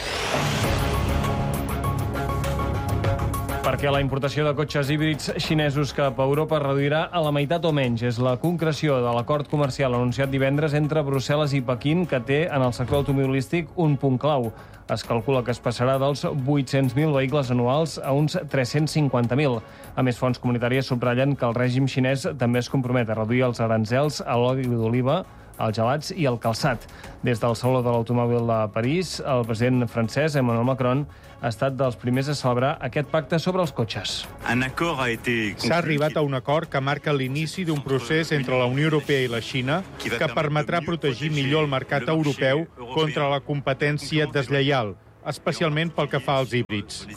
Speaker 12: Perquè la importació de cotxes híbrids xinesos cap a Europa reduirà a la meitat o menys. És la concreció de l'acord comercial anunciat divendres entre Brussel·les i Pequín, que té en el sector automobilístic un punt clau. Es calcula que es passarà dels 800.000 vehicles anuals a uns 350.000. A més, fonts comunitàries subratllen que el règim xinès també es compromet a reduir els aranzels a l'oli d'oliva, els gelats i el calçat. Des del Saló de l'Automòbil de París, el president francès, Emmanuel Macron, ha estat dels primers a celebrar aquest pacte sobre els cotxes.
Speaker 24: S'ha arribat a un acord que marca l'inici d'un procés entre la Unió Europea i la Xina que permetrà protegir millor el mercat europeu contra la competència deslleial, especialment pel que fa als híbrids.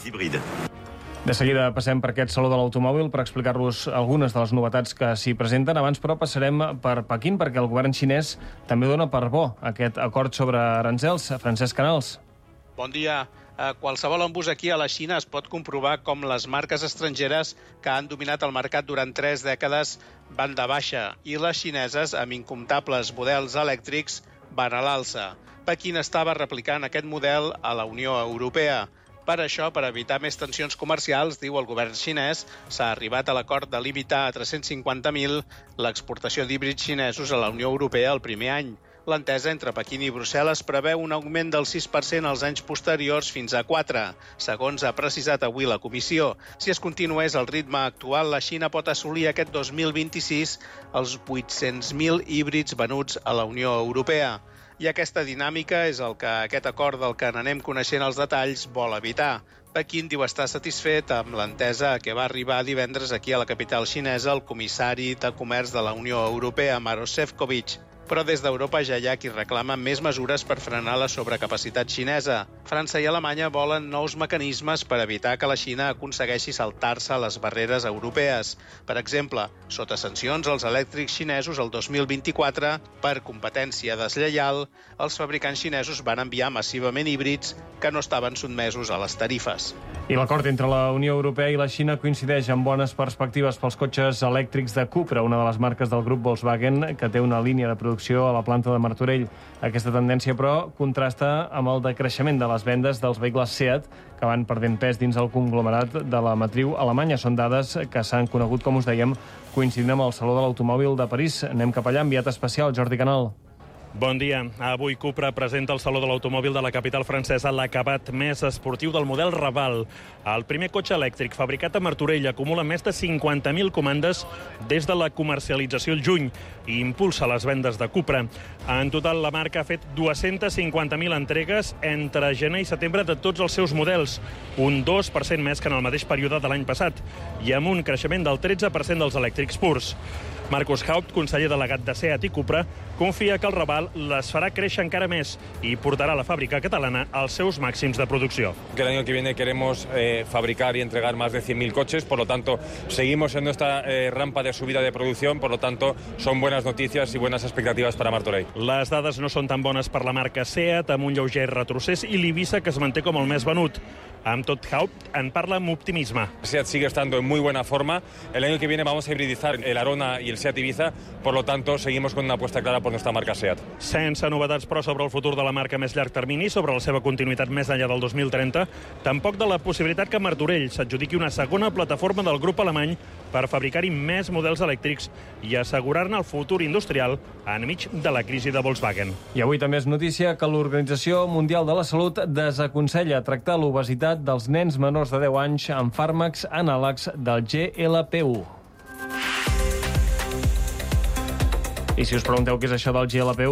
Speaker 12: De seguida passem per aquest Saló de l'Automòbil per explicar-vos algunes de les novetats que s'hi presenten. Abans, però, passarem per Pequín, perquè el govern xinès també dona per bo aquest acord sobre aranzels. Francesc Canals.
Speaker 8: Bon dia. Qualsevol embús aquí a la Xina es pot comprovar com les marques estrangeres que han dominat el mercat durant 3 dècades van de baixa i les xineses, amb incomptables models elèctrics, van a l'alça. Pequín estava replicant aquest model a la Unió Europea. Per això, per evitar més tensions comercials, diu el govern xinès, s'ha arribat a l'acord de limitar a 350.000 l'exportació d'híbrids xinesos a la Unió Europea el primer any. L'entesa entre Pequín i Brussel·les preveu un augment del 6% als anys posteriors fins a 4%, segons ha precisat avui la Comissió. Si es continués el ritme actual, la Xina pot assolir aquest 2026 els 800.000 híbrids venuts a la Unió Europea. I aquesta dinàmica és el que aquest acord del que n'anem coneixent els detalls vol evitar. Pequín diu estar satisfet amb l'entesa a què va arribar divendres aquí a la capital xinesa el comissari de Comerç de la Unió Europea, Maroš Šefčovič. Però des d'Europa ja hi ha qui reclama més mesures per frenar la sobrecapacitat xinesa. França i Alemanya volen nous mecanismes per evitar que la Xina aconsegueixi saltar-se les barreres europees. Per exemple, sota sancions als elèctrics xinesos el 2024, per competència deslleial, els fabricants xinesos van enviar massivament híbrids que no estaven sotmesos a les tarifes.
Speaker 12: I l'acord entre la Unió Europea i la Xina coincideix amb bones perspectives pels cotxes elèctrics de Cupra, una de les marques del grup Volkswagen, que té una línia de producció a la planta de Martorell. Aquesta tendència, però, contrasta amb el decreixement de les vendes dels vehicles Seat, que van perdent pes dins el conglomerat de la matriu alemanya. Són dades que s'han conegut, com us dèiem, coincidint amb el Saló de l'Automòbil de París. Anem cap allà, enviat especial, Jordi Canal.
Speaker 11: Bon dia. Avui Cupra presenta al Saló de l'Automòbil de la capital francesa l'acabat més esportiu del model Raval. El primer cotxe elèctric fabricat a Martorell acumula més de 50.000 comandes des de la comercialització al juny i impulsa les vendes de Cupra. En total, la marca ha fet 250.000 entregues entre gener i setembre de tots els seus models, un 2% més que en el mateix període de l'any passat, i amb un creixement del 13% dels elèctrics purs. Markus Haupt, conseller delegat de Seat i Cupra, confia que el Raval les farà créixer encara més i portarà la fàbrica catalana als seus màxims de producció.
Speaker 13: El año que viene queremos fabricar y entregar más de 100.000 coches, por lo tanto, seguimos en nuestra rampa de subida de producción, por lo tanto, son buenas noticias y buenas expectativas para Martorell.
Speaker 11: Les dades no són tan bones per la marca Seat, amb un lleuger retrocés, i l'Ibiza, que es manté com el més venut. Amb tot, Haupt en parla amb optimisme.
Speaker 13: Seat sigue estando en muy buena forma. El año que viene vamos a hibridizar el Arona y el Seat Ibiza, por lo tanto, seguimos con una apuesta clara por nuestra marca Seat.
Speaker 11: Sense novetats, però, sobre el futur de la marca a més llarg termini, sobre la seva continuïtat més enllà del 2030, tampoc de la possibilitat que Martorell s'adjudiqui una segona plataforma del grup alemany per fabricar-hi més models elèctrics i assegurar-ne el futur industrial enmig de la crisi de Volkswagen.
Speaker 12: I avui també és notícia que l'Organització Mundial de la Salut desaconsella tractar l'obesitat dels nens menors de 10 anys amb fàrmacs anàlegs del GLP-1. I si us pregunteu què és això del GLP-1,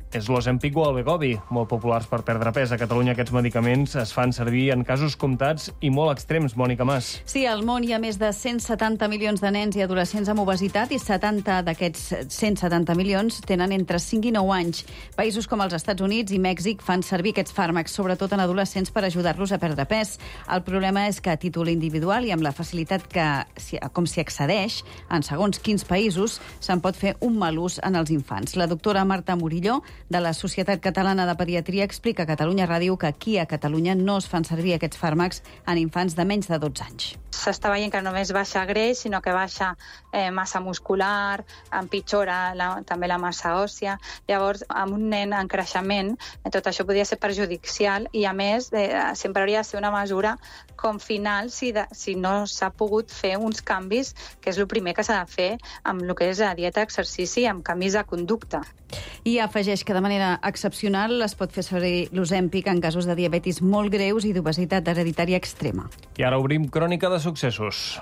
Speaker 12: és l'Ozempic o el Wegovy, molt populars per perdre pes. A Catalunya aquests medicaments es fan servir en casos comptats i molt extrems, Mònica Mas.
Speaker 10: Sí, al món hi ha més de 170 milions de nens i adolescents amb obesitat i 70 d'aquests 170 milions tenen entre 5 i 9 anys. Països com els Estats Units i Mèxic fan servir aquests fàrmacs, sobretot en adolescents, per ajudar-los a perdre pes. El problema és que a títol individual i amb la facilitat com s'hi accedeix, en segons quins països, se'n pot fer un mal ús en els infants. La doctora Marta Murillo, de la Societat Catalana de Pediatria, explica a Catalunya Ràdio que aquí a Catalunya no es fan servir aquests fàrmacs en infants de menys de 12 anys.
Speaker 7: S'està veient que no només baixa greix, sinó que baixa massa muscular, empitjora també la massa òssia. Llavors, amb un nen en creixement, tot això podria ser perjudicial i, a més, sempre hauria de ser una mesura com final si no s'ha pogut fer uns canvis, que és el primer que s'ha de fer amb el que és la dieta, exercici, amb canvis de conducta.
Speaker 10: I afegeix que de manera excepcional es pot fer servir l'Ozempic en casos de diabetis molt greus i d'obesitat hereditària extrema.
Speaker 12: I ara obrim crònica de successos.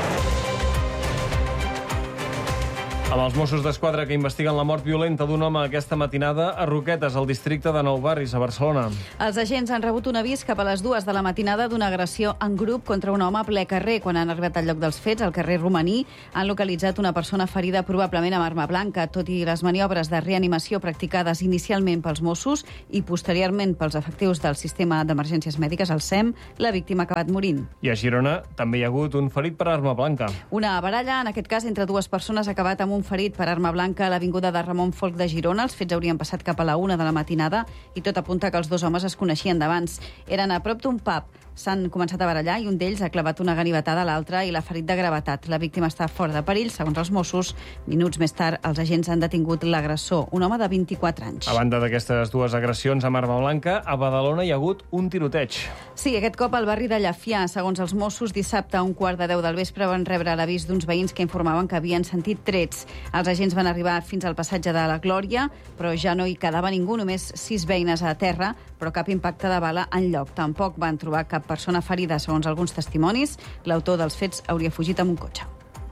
Speaker 12: Amb els Mossos d'Esquadra que investiguen la mort violenta d'un home aquesta matinada a Roquetes, al districte de Nou Barris, a Barcelona.
Speaker 10: Els agents han rebut un avís cap a les 2 de la matinada d'una agressió en grup contra un home a ple carrer. Quan han arribat al lloc dels fets, al carrer Romaní, han localitzat una persona ferida probablement amb arma blanca. Tot i les maniobres de reanimació practicades inicialment pels Mossos i posteriorment pels efectius del sistema d'emergències mèdiques, el SEM, la víctima ha acabat morint.
Speaker 12: I a Girona també hi ha hagut un ferit per arma blanca.
Speaker 10: Una baralla, en aquest cas entre dues persones, ha acabat amb un ferit per arma blanca a l'avinguda de Ramon Folch de Girona. Els fets haurien passat cap a la 1 de la matinada i tot apunta que els dos homes es coneixien d'abans. Eren a prop d'un pub. S'han començat a barallar i un d'ells ha clavat una ganivetada a l'altre i l'ha ferit de gravetat. La víctima està fora de perill, segons els Mossos. Minuts més tard, els agents han detingut l'agressor, un home de 24 anys.
Speaker 12: A banda d'aquestes dues agressions amb arma blanca, a Badalona hi ha hagut un tiroteig.
Speaker 10: Sí, aquest cop al barri de Llafià. Segons els Mossos, dissabte a 1:15 del vespre van rebre l'avís d'uns veïns que informaven que havien sentit trets. Els agents van arribar fins al passatge de la Glòria, però ja no hi quedava ningú, només 6 veïnes a terra, però cap impacte de bala enlloc. Tampoc van trobar cap persona ferida, segons alguns testimonis. L'autor dels fets hauria fugit amb un cotxe.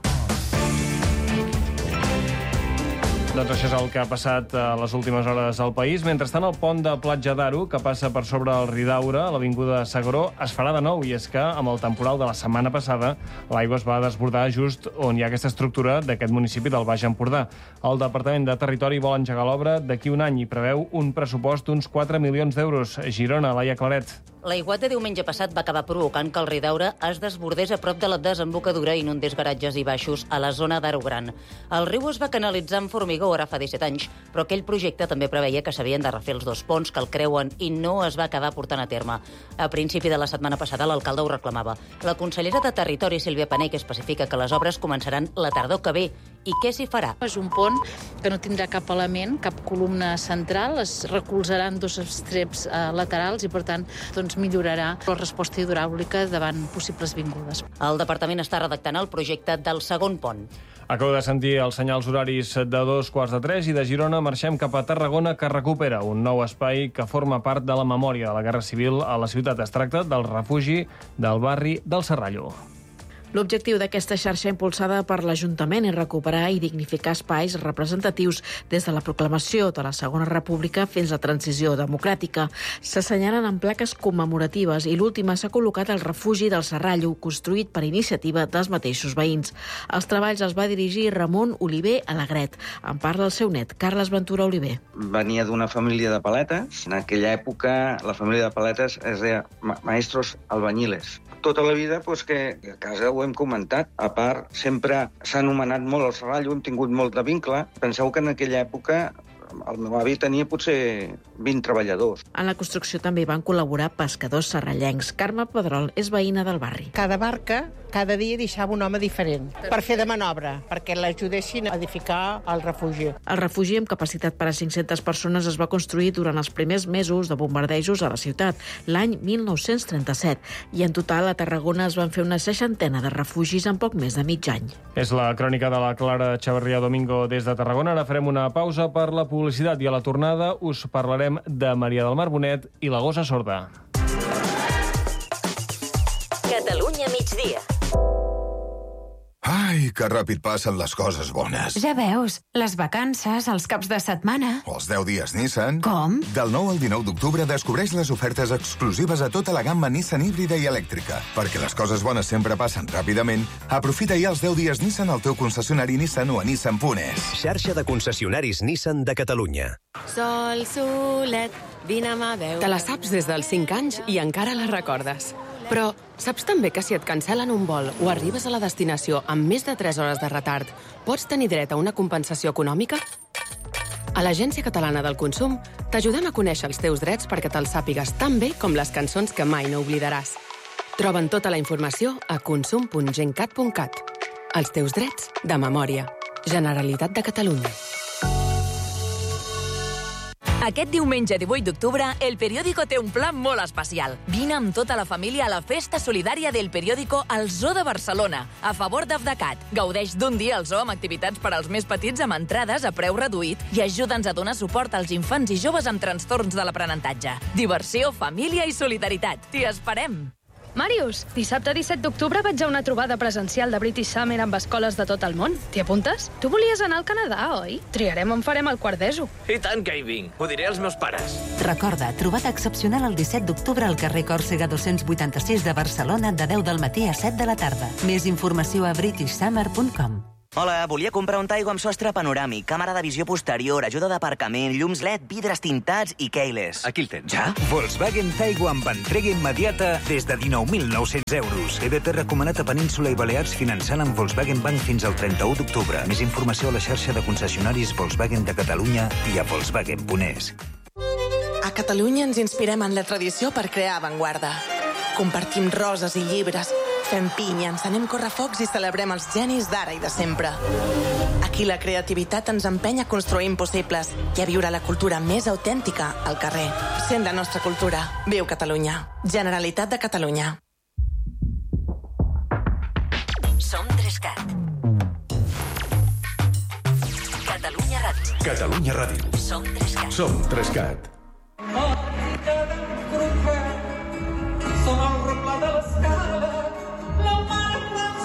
Speaker 12: Doncs això és el que ha passat a les últimes hores al país. Mentrestant, el pont de Platja d'Aro, que passa per sobre el Ridaura, a l'avinguda de Sagró, es farà de nou, i és que, amb el temporal de la setmana passada, l'aigua es va desbordar just on hi ha aquesta estructura d'aquest municipi del Baix Empordà. El Departament de Territori vol engegar l'obra d'aquí un any i preveu un pressupost d'uns 4 milions d'euros. Girona, Laia Claret.
Speaker 14: L'aiguat de diumenge passat va acabar provocant que el Ridaura es desbordés a prop de la desembocadura i inundés garatges i baixos a la zona d'Aro Gran. El riu es va canalitzar amb formigó ara fa 17 anys, però aquell projecte també preveia que s'havien de refer els dos ponts que el creuen i no es va acabar portant a terme. A principi de la setmana passada l'alcalde ho reclamava. La consellera de Territori, Sílvia Panell, especifica que les obres començaran la tardor que ve. I què s'hi farà?
Speaker 18: És un pont que no tindrà cap element, cap columna central, es recolzaran dos extrems laterals i, per tant, millorarà la resposta hidràulica davant possibles vingudes.
Speaker 14: El departament està redactant el projecte del segon pont.
Speaker 12: Acabo de sentir els senyals horaris de 2:15 i de Girona marxem cap a Tarragona, que recupera un nou espai que forma part de la memòria de la Guerra Civil a la ciutat. Es tracta del refugi del barri del Serrallo.
Speaker 19: L'objectiu d'aquesta xarxa impulsada per l'Ajuntament és recuperar i dignificar espais representatius des de la proclamació de la Segona República fins a la transició democràtica. S'assenyalen en plaques commemoratives i l'última s'ha col·locat al refugi del Serrallo, construït per iniciativa dels mateixos veïns. Els treballs els va dirigir Ramon Oliver Alegret. En parla el seu net, Carles Ventura Oliver.
Speaker 20: Venia d'una família de paletes. En aquella època la família de paletes es deia maestros albañiles. Tota la vida, que a casa ho hem comentat. A part, sempre s'ha anomenat molt el Serrallo, hem tingut molt de vincle. Penseu que en aquella època el meu avi tenia potser 20 treballadors.
Speaker 19: En la construcció també van col·laborar pescadors serrallencs. Carme Pedrol és veïna del barri.
Speaker 21: Cada barca, cada dia deixava un home diferent per fer de manobra, perquè l'ajudessin a edificar el refugi.
Speaker 19: El refugi, amb capacitat per a 500 persones, es va construir durant els primers mesos de bombardejos a la ciutat, l'any 1937, i en total a Tarragona es van fer una 60 de refugis en poc més de mig any.
Speaker 12: És la crònica de la Clara Chavarria Domingo des de Tarragona. Ara farem una pausa per la publicitat i a la tornada us parlarem de Maria del Mar Bonet i la gossa sorda.
Speaker 27: Catalunya migdia.
Speaker 3: Ai, que ràpid passen les coses bones.
Speaker 5: Ja veus, les vacances, els caps de setmana...
Speaker 3: O els 10 dies Nissan.
Speaker 5: Com?
Speaker 3: Del 9 al 19 d'octubre descobreix les ofertes exclusives a tota la gamma Nissan híbrida i elèctrica. Perquè les coses bones sempre passen ràpidament, aprofita ja els 10 dies Nissan al teu concessionari Nissan o a nissan.es.
Speaker 15: Xarxa de concessionaris Nissan de Catalunya.
Speaker 16: Sol, solet, vine a veure... Te la saps des dels 5 anys i encara la recordes. Però saps també que si et cancel·len un vol o arribes a la destinació amb més de 3 hores de retard, pots tenir dret a una compensació econòmica? A l'Agència Catalana del Consum t'ajudem a conèixer els teus drets perquè te'ls sàpigues tan bé com les cançons que mai no oblidaràs. Troben tota la informació a consum.gencat.cat. Els teus drets de memòria. Generalitat de Catalunya.
Speaker 22: Aquest diumenge 18 d'octubre, El Periódico té un pla molt especial. Vine amb tota la família a la festa solidària del Periódico al Zoo de Barcelona, a favor d'Afdecat. Gaudeix d'un dia al zoo amb activitats per als més petits amb entrades a preu reduït i ajuda'ns a donar suport als infants i joves amb trastorns de l'aprenentatge. Diversió, família i solidaritat. T'hi esperem!
Speaker 23: Màrius, dissabte 17 d'octubre vaig a una trobada presencial de British Summer amb escoles de tot el món. T'hi apuntes? Tu volies anar al Canadà, oi? Triarem on farem el quart d'ESO.
Speaker 27: I tant que hi vinc. Ho diré als meus pares.
Speaker 28: Recorda, trobada excepcional el 17 d'octubre al carrer Còrsega 286 de Barcelona de 10 del matí a 7 de la tarda. Més informació a britishsummer.com.
Speaker 29: Hola, volia comprar un Taigo amb sostre panoràmic, càmera de visió posterior, ajuda d'aparcament, llums LED, vidres tintats i keyless.
Speaker 27: Aquí el tens.
Speaker 29: Ja?
Speaker 27: Volkswagen Taigo amb entrega immediata des de 19.900 euros. EBT recomanat a Península i Balears finançant amb Volkswagen Bank fins al 31 d'octubre. Més informació a la xarxa de concessionaris Volkswagen de Catalunya i a Volkswagen.es.
Speaker 30: A Catalunya ens inspirem en la tradició per crear avantguarda. Compartim roses i llibres, fem pinya, encenem correfocs i celebrem els genis d'ara i de sempre. Aquí la creativitat ens empeny a construir impossibles i a viure la cultura més autèntica al carrer. Sent la nostra cultura. Viu Catalunya. Generalitat de Catalunya.
Speaker 28: Som 3CAT. Catalunya Ràdio.
Speaker 15: Catalunya Ràdio.
Speaker 28: Som 3CAT.
Speaker 15: Som 3CAT.
Speaker 31: Som el replà de l'escala, la mar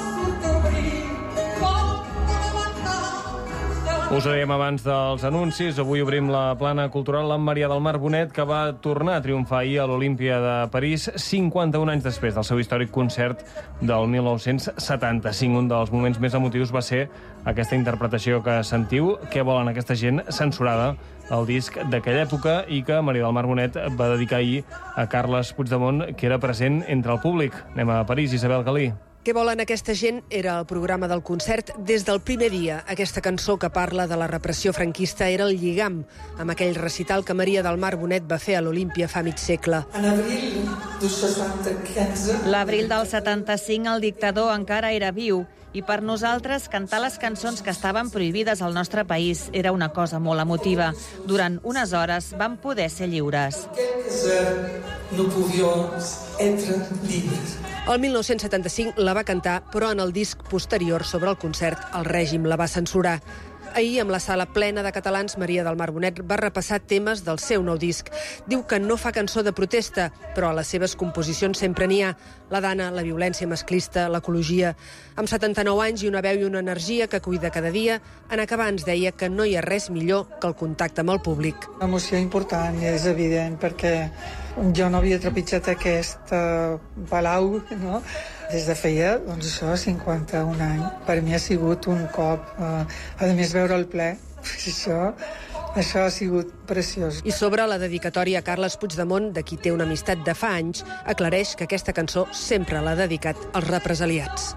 Speaker 12: Us ho dèiem abans dels anuncis. Avui obrim la plana cultural amb Maria del Mar Bonet, que va tornar a triomfar ahir a l'Olímpia de París 51 anys després del seu històric concert del 1975. Un dels moments més emotius va ser aquesta interpretació que sentiu, Què volen aquesta gent, censurada el disc d'aquella època i que Maria del Mar Bonet va dedicar ahir a Carles Puigdemont, que era present entre el públic. Anem a París, Isabel Galí.
Speaker 32: Què volen aquesta gent era el programa del concert des del primer dia. Aquesta cançó que parla de la repressió franquista era el lligam amb aquell recital que Maria del Mar Bonet va fer a l'Olímpia fa mig segle.
Speaker 31: En abril del 75...
Speaker 25: L'abril del 75 el dictador encara era viu i per nosaltres cantar les cançons que estaven prohibides al nostre país era una cosa molt emotiva. Durant unes hores vam poder ser lliures.
Speaker 31: No podíem être lliures.
Speaker 32: El 1975 la va cantar, però en el disc posterior sobre el concert el règim la va censurar. Ahir, amb la sala plena de catalans, Maria del Mar Bonet va repassar temes del seu nou disc. Diu que no fa cançó de protesta, però a les seves composicions sempre n'hi ha. La dana, la violència masclista, l'ecologia. Amb 79 anys i una veu i una energia que cuida cada dia, en acabar ens deia que no hi ha res millor que el contacte amb el públic.
Speaker 31: Una emoció important, és evident, perquè jo no havia trepitjat aquest palau, no?, des de feia, doncs això, 51 anys. Per mi ha sigut un cop, a més veure el ple, això ha sigut preciós.
Speaker 32: I sobre la dedicatòria a Carles Puigdemont, de qui té una amistat de fa anys, aclareix que aquesta cançó sempre l'ha dedicat als represaliats.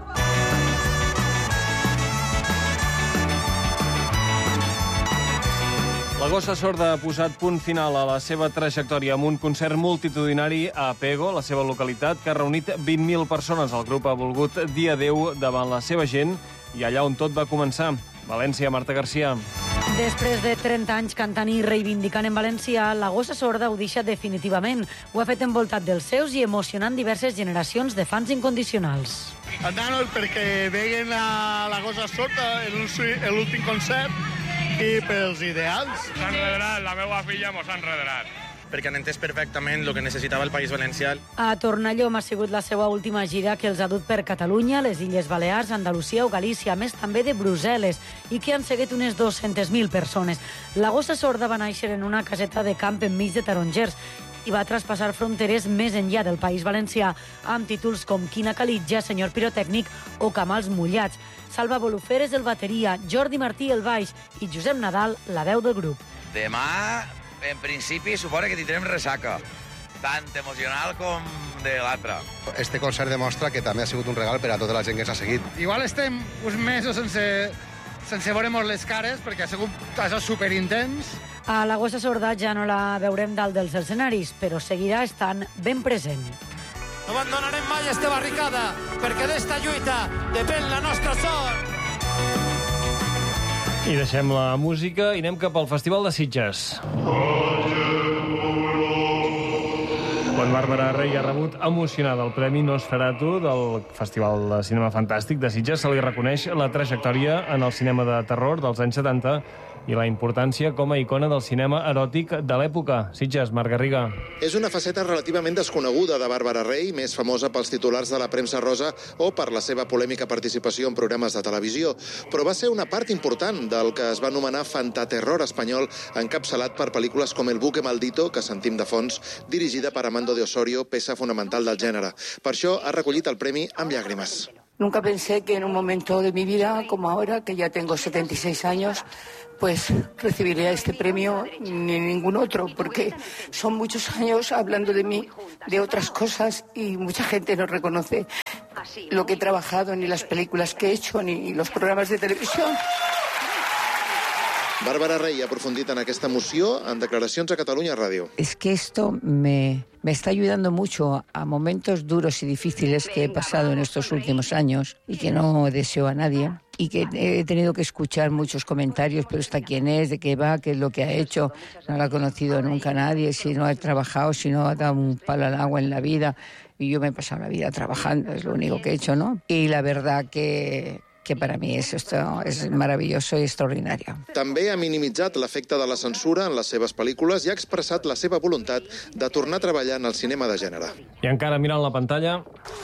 Speaker 12: La Gossa Sorda ha posat punt final a la seva trajectòria amb un concert multitudinari a Pego, la seva localitat, que ha reunit 20.000 persones. El grup ha volgut dir adéu davant la seva gent i allà on tot va començar. València, Marta Garcia.
Speaker 2: Després de 30 anys cantant i reivindicant en valencià, la Gossa Sorda ho deixa definitivament. Ho ha fet envoltat dels seus i emocionant diverses generacions de fans incondicionals.
Speaker 6: Andanos perquè veien la Gossa Sorda en l'últim concert i pels ideals.
Speaker 33: S'ha enredarat, la meva filla mos ha enredarat.
Speaker 1: perquè han entès perfectament el que necessitava el País Valencià.
Speaker 4: A Tornallom ha sigut la seva última gira que els ha dut per Catalunya, les Illes Balears, Andalusia o Galícia, a més també de Brussel·les, i que han seguit unes 200.000 persones. La gossa sorda va néixer en una caseta de camp enmig de tarongers i va traspassar fronteres més enllà del País Valencià, amb títols com Quina Calitja, Senyor Pirotècnic o Camals Mullats. Salva Bolufer és el bateria, Jordi Martí el baix i Josep Nadal la veu del grup.
Speaker 7: Demà, en principi, suposa que tindrem ressaca, tant emocional com de l'altra.
Speaker 8: Este concert demostra que també ha sigut un regal per a tota la gent que s'ha seguit.
Speaker 9: Igual estem uns mesos sense veure-nos les cares, perquè ha sigut això superintens.
Speaker 4: A la gossa sorda ja no la veurem dalt dels escenaris, però seguirà estant ben present.
Speaker 10: No abandonarem mai esta barricada, perquè d'esta lluita depèn la nostra sort.
Speaker 12: I deixem la música i anem cap al Festival de Sitges. Quan Bàrbara Rey ha rebut emocionada el Premi Nosferatu del Festival de Cinema Fantàstic de Sitges, se li reconeix la trajectòria en el cinema de terror dels anys 70 i la importància com a icona del cinema eròtic de l'època. Sitges, Marc Garriga.
Speaker 11: És una faceta relativament desconeguda de Bàrbara Rey, més famosa pels titulars de la premsa rosa o per la seva polèmica participació en programes de televisió, però va ser una part important del que es va anomenar fantaterror espanyol, encapçalat per pel·lícules com El buque maldito, que sentim de fons, dirigida per Amando de Osorio, peça fonamental del gènere. Per això ha recollit el premi amb llàgrimes.
Speaker 13: Nunca pensé que en un momento de mi vida, como ahora, que ya tengo 76 años, pues recibiría este premio ni ningún otro, porque son muchos años hablando de mí, de otras cosas, y mucha gente no reconoce lo que he trabajado, ni las películas que he hecho, ni los programas de televisión.
Speaker 11: Bàrbara Rey ha aprofundit en aquesta emoció en declaracions a Catalunya Ràdio.
Speaker 13: Es que esto me está ayudando mucho a momentos duros y difíciles que he pasado en estos últimos años y que no deseo a nadie. Y que he tenido que escuchar muchos comentarios, pero esta quién es, de qué va, qué es lo que ha hecho. No la ha conocido nunca nadie, si no ha trabajado, si no ha dado un palo al agua en la vida. Y yo me he pasado la vida trabajando, es lo único que he hecho, ¿no? Y la verdad que para mi esto es maravilloso y extraordinario.
Speaker 11: També ha minimitzat l'efecte de la censura en les seves pel·lícules i ha expressat la seva voluntat de tornar a treballar en el cinema de gènere.
Speaker 12: I encara mirant la pantalla...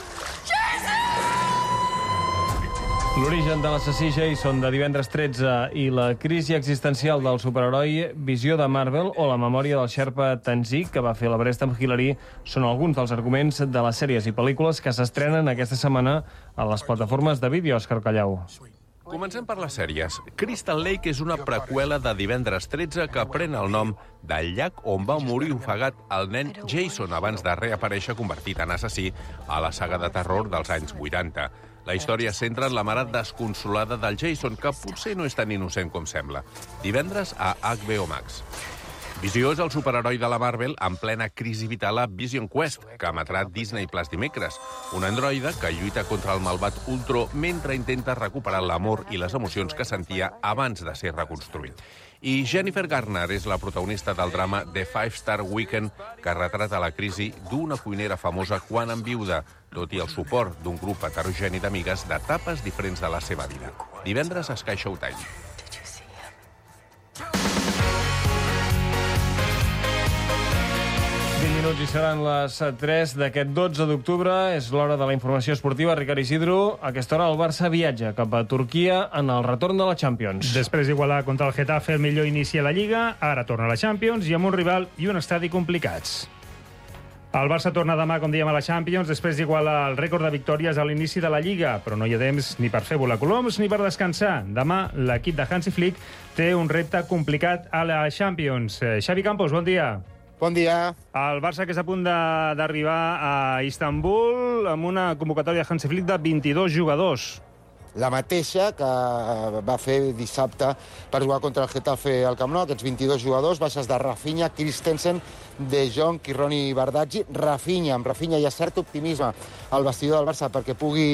Speaker 12: L'origen de l'assassí Jason de divendres 13 i la crisi existencial del superheroi Visió de Marvel o la memòria del xerpa Tanzik que va fer l'Everest amb Hillary són alguns dels arguments de les sèries i pel·lícules que s'estrenen aquesta setmana a les plataformes de vídeo. Òscar Callau.
Speaker 17: Comencem per les sèries. Crystal Lake és una preqüela de divendres 13 que pren el nom del llac on va morir ofegat el nen Jason abans de reaparèixer convertit en assassí a la saga de terror dels anys 80. La història centra en la mare desconsolada del Jason, que potser no és tan innocent com sembla. Divendres a HBO Max. Visió és el superheroi de la Marvel en plena crisi vital a Vision Quest, que emetrà Disney Plus dimecres. Un androide que lluita contra el malvat Ultron mentre intenta recuperar l'amor i les emocions que sentia abans de ser reconstruït. I Jennifer Garner és la protagonista del drama The Five Star Weekend, que retrata la crisi d'una cuinera famosa quan enviuda, tot i el suport d'un grup heterogeni d'amigues d'etapes diferents de la seva vida. Divendres a Sky Showtime.
Speaker 12: 20 minuts i seran les 3 d'aquest 12 d'octubre. És l'hora de la informació esportiva. Ricard Isidro, a aquesta hora el Barça viatja cap a Turquia en el retorn de la Champions.
Speaker 18: Després d'igualar contra el Getafe, el millor inici a la Lliga, ara torna a la Champions i amb un rival i un estadi complicats. El Barça torna demà, com dèiem, a la Champions, després d'igualar el rècord de victòries a l'inici de la Lliga, però no hi ha temps ni per fer volar coloms ni per descansar. Demà l'equip de Hansi Flick té un repte complicat a la Champions. Xavi Campos, bon dia.
Speaker 24: Bon dia.
Speaker 18: El Barça que és a punt d'arribar a Istanbul amb una convocatòria de Hansi Flick de 22 jugadors.
Speaker 24: La mateixa que va fer dissabte per jugar contra el Getafe al Camp Nou. Aquests 22 jugadors, baixes de Rafinha, Christensen, De Jong, Kirroni i Bardaggi. Amb Rafinha hi ha cert optimisme al vestidor del Barça perquè pugui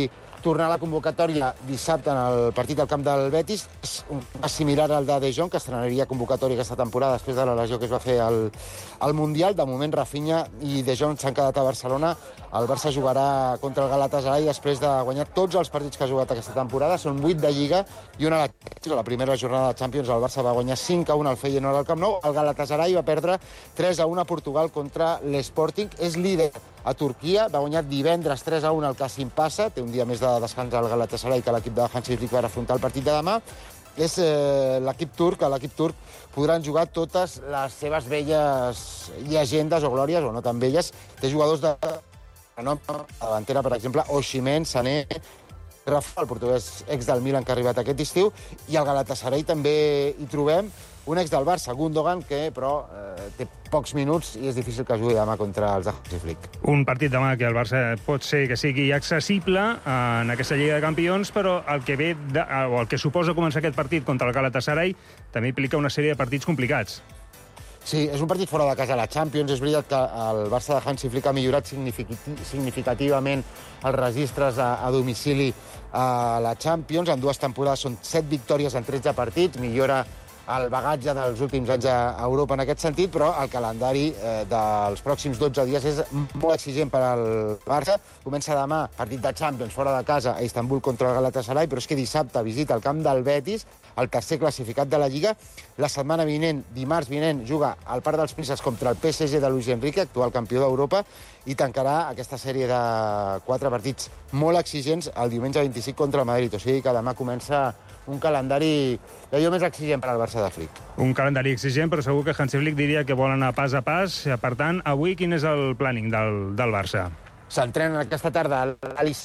Speaker 24: tornar a la convocatòria dissabte en el partit al camp del Betis. És un cas similar al de Jong, que estrenaria convocatòria aquesta temporada després de la lesió que es va fer al Mundial. De moment, Rafinha i De Jong s'han quedat a Barcelona. El Barça jugarà contra el Galatasaray després de guanyar tots els partits que ha jugat aquesta temporada. Són 8 de Lliga i una de la primera jornada de Champions. El Barça va guanyar 5-1 al Feyenoord al Camp Nou. El Galatasaray va perdre 3-1 a Portugal contra l'Sporting. És líder a Turquia, va guanyar divendres 3-1 al Kasim Passa. Té un dia més de descans al Galatasaray, que l'equip de Hansi Flick va afrontar el partit de demà. És l'equip turc. A l'equip turc podran jugar totes les seves velles llegendes o glòries, o no tan velles. Té jugadors de nom a davantera, per exemple, Osimhen, Sané, Rafa, el portuguès ex del Milan, que ha arribat aquest estiu, i al Galatasaray també hi trobem un ex del Barça, Gundogan, que però té pocs minuts i és difícil que jugui demà contra els de Hansi Flick.
Speaker 18: Un partit demà que el Barça pot ser que sigui accessible en aquesta Lliga de Campions, però el que ve o el que suposa començar aquest partit contra el Galatasaray també implica una sèrie de partits complicats.
Speaker 24: Sí, és un partit fora de casa a la Champions. És veritat que el Barça de Hansi Flick ha millorat significativament els registres a domicili a la Champions. En 2 temporades són 7 victòries en 13 partits. Millora el bagatge dels últims anys a Europa en aquest sentit, però el calendari dels pròxims 12 dies és molt exigent per al Barça. Comença demà, partit de Champions, fora de casa, a Istanbul contra el Galatasaray, però és que dissabte visita el camp del Betis, el tercer classificat de la Lliga. La setmana vinent, dimarts vinent, juga al Parc dels Princes contra el PSG de Luis Enrique, actual campió d'Europa, i tancarà aquesta sèrie de 4 partits molt exigents el diumenge 25 contra el Madrid. O sigui que demà comença un calendari d'allò més exigent per al Barça de Flick.
Speaker 18: Un calendari exigent, però segur que Hansi Flick diria que vol anar pas a pas. Per tant, avui quin és el planning del Barça?
Speaker 24: S'entrenen aquesta tarda a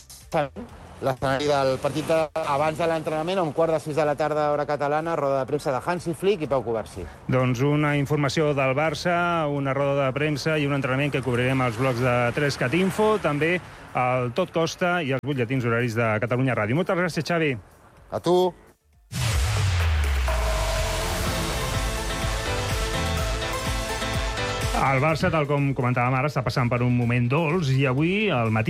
Speaker 24: l'escenari del partit abans de l'entrenament, a 5:15 de la tarda, hora catalana, roda de premsa de Hansi Flick i Pau Cubarsí.
Speaker 18: Doncs una informació del Barça, una roda de premsa i un entrenament que cobrirem als blocs de 3cat Info, també el Tot Costa i els butlletins horaris de Catalunya Ràdio. Moltes gràcies, Xavi.
Speaker 24: A tu.
Speaker 18: El Barça, tal com comentàvem ara, està passant per un moment dolç i avui, al matí,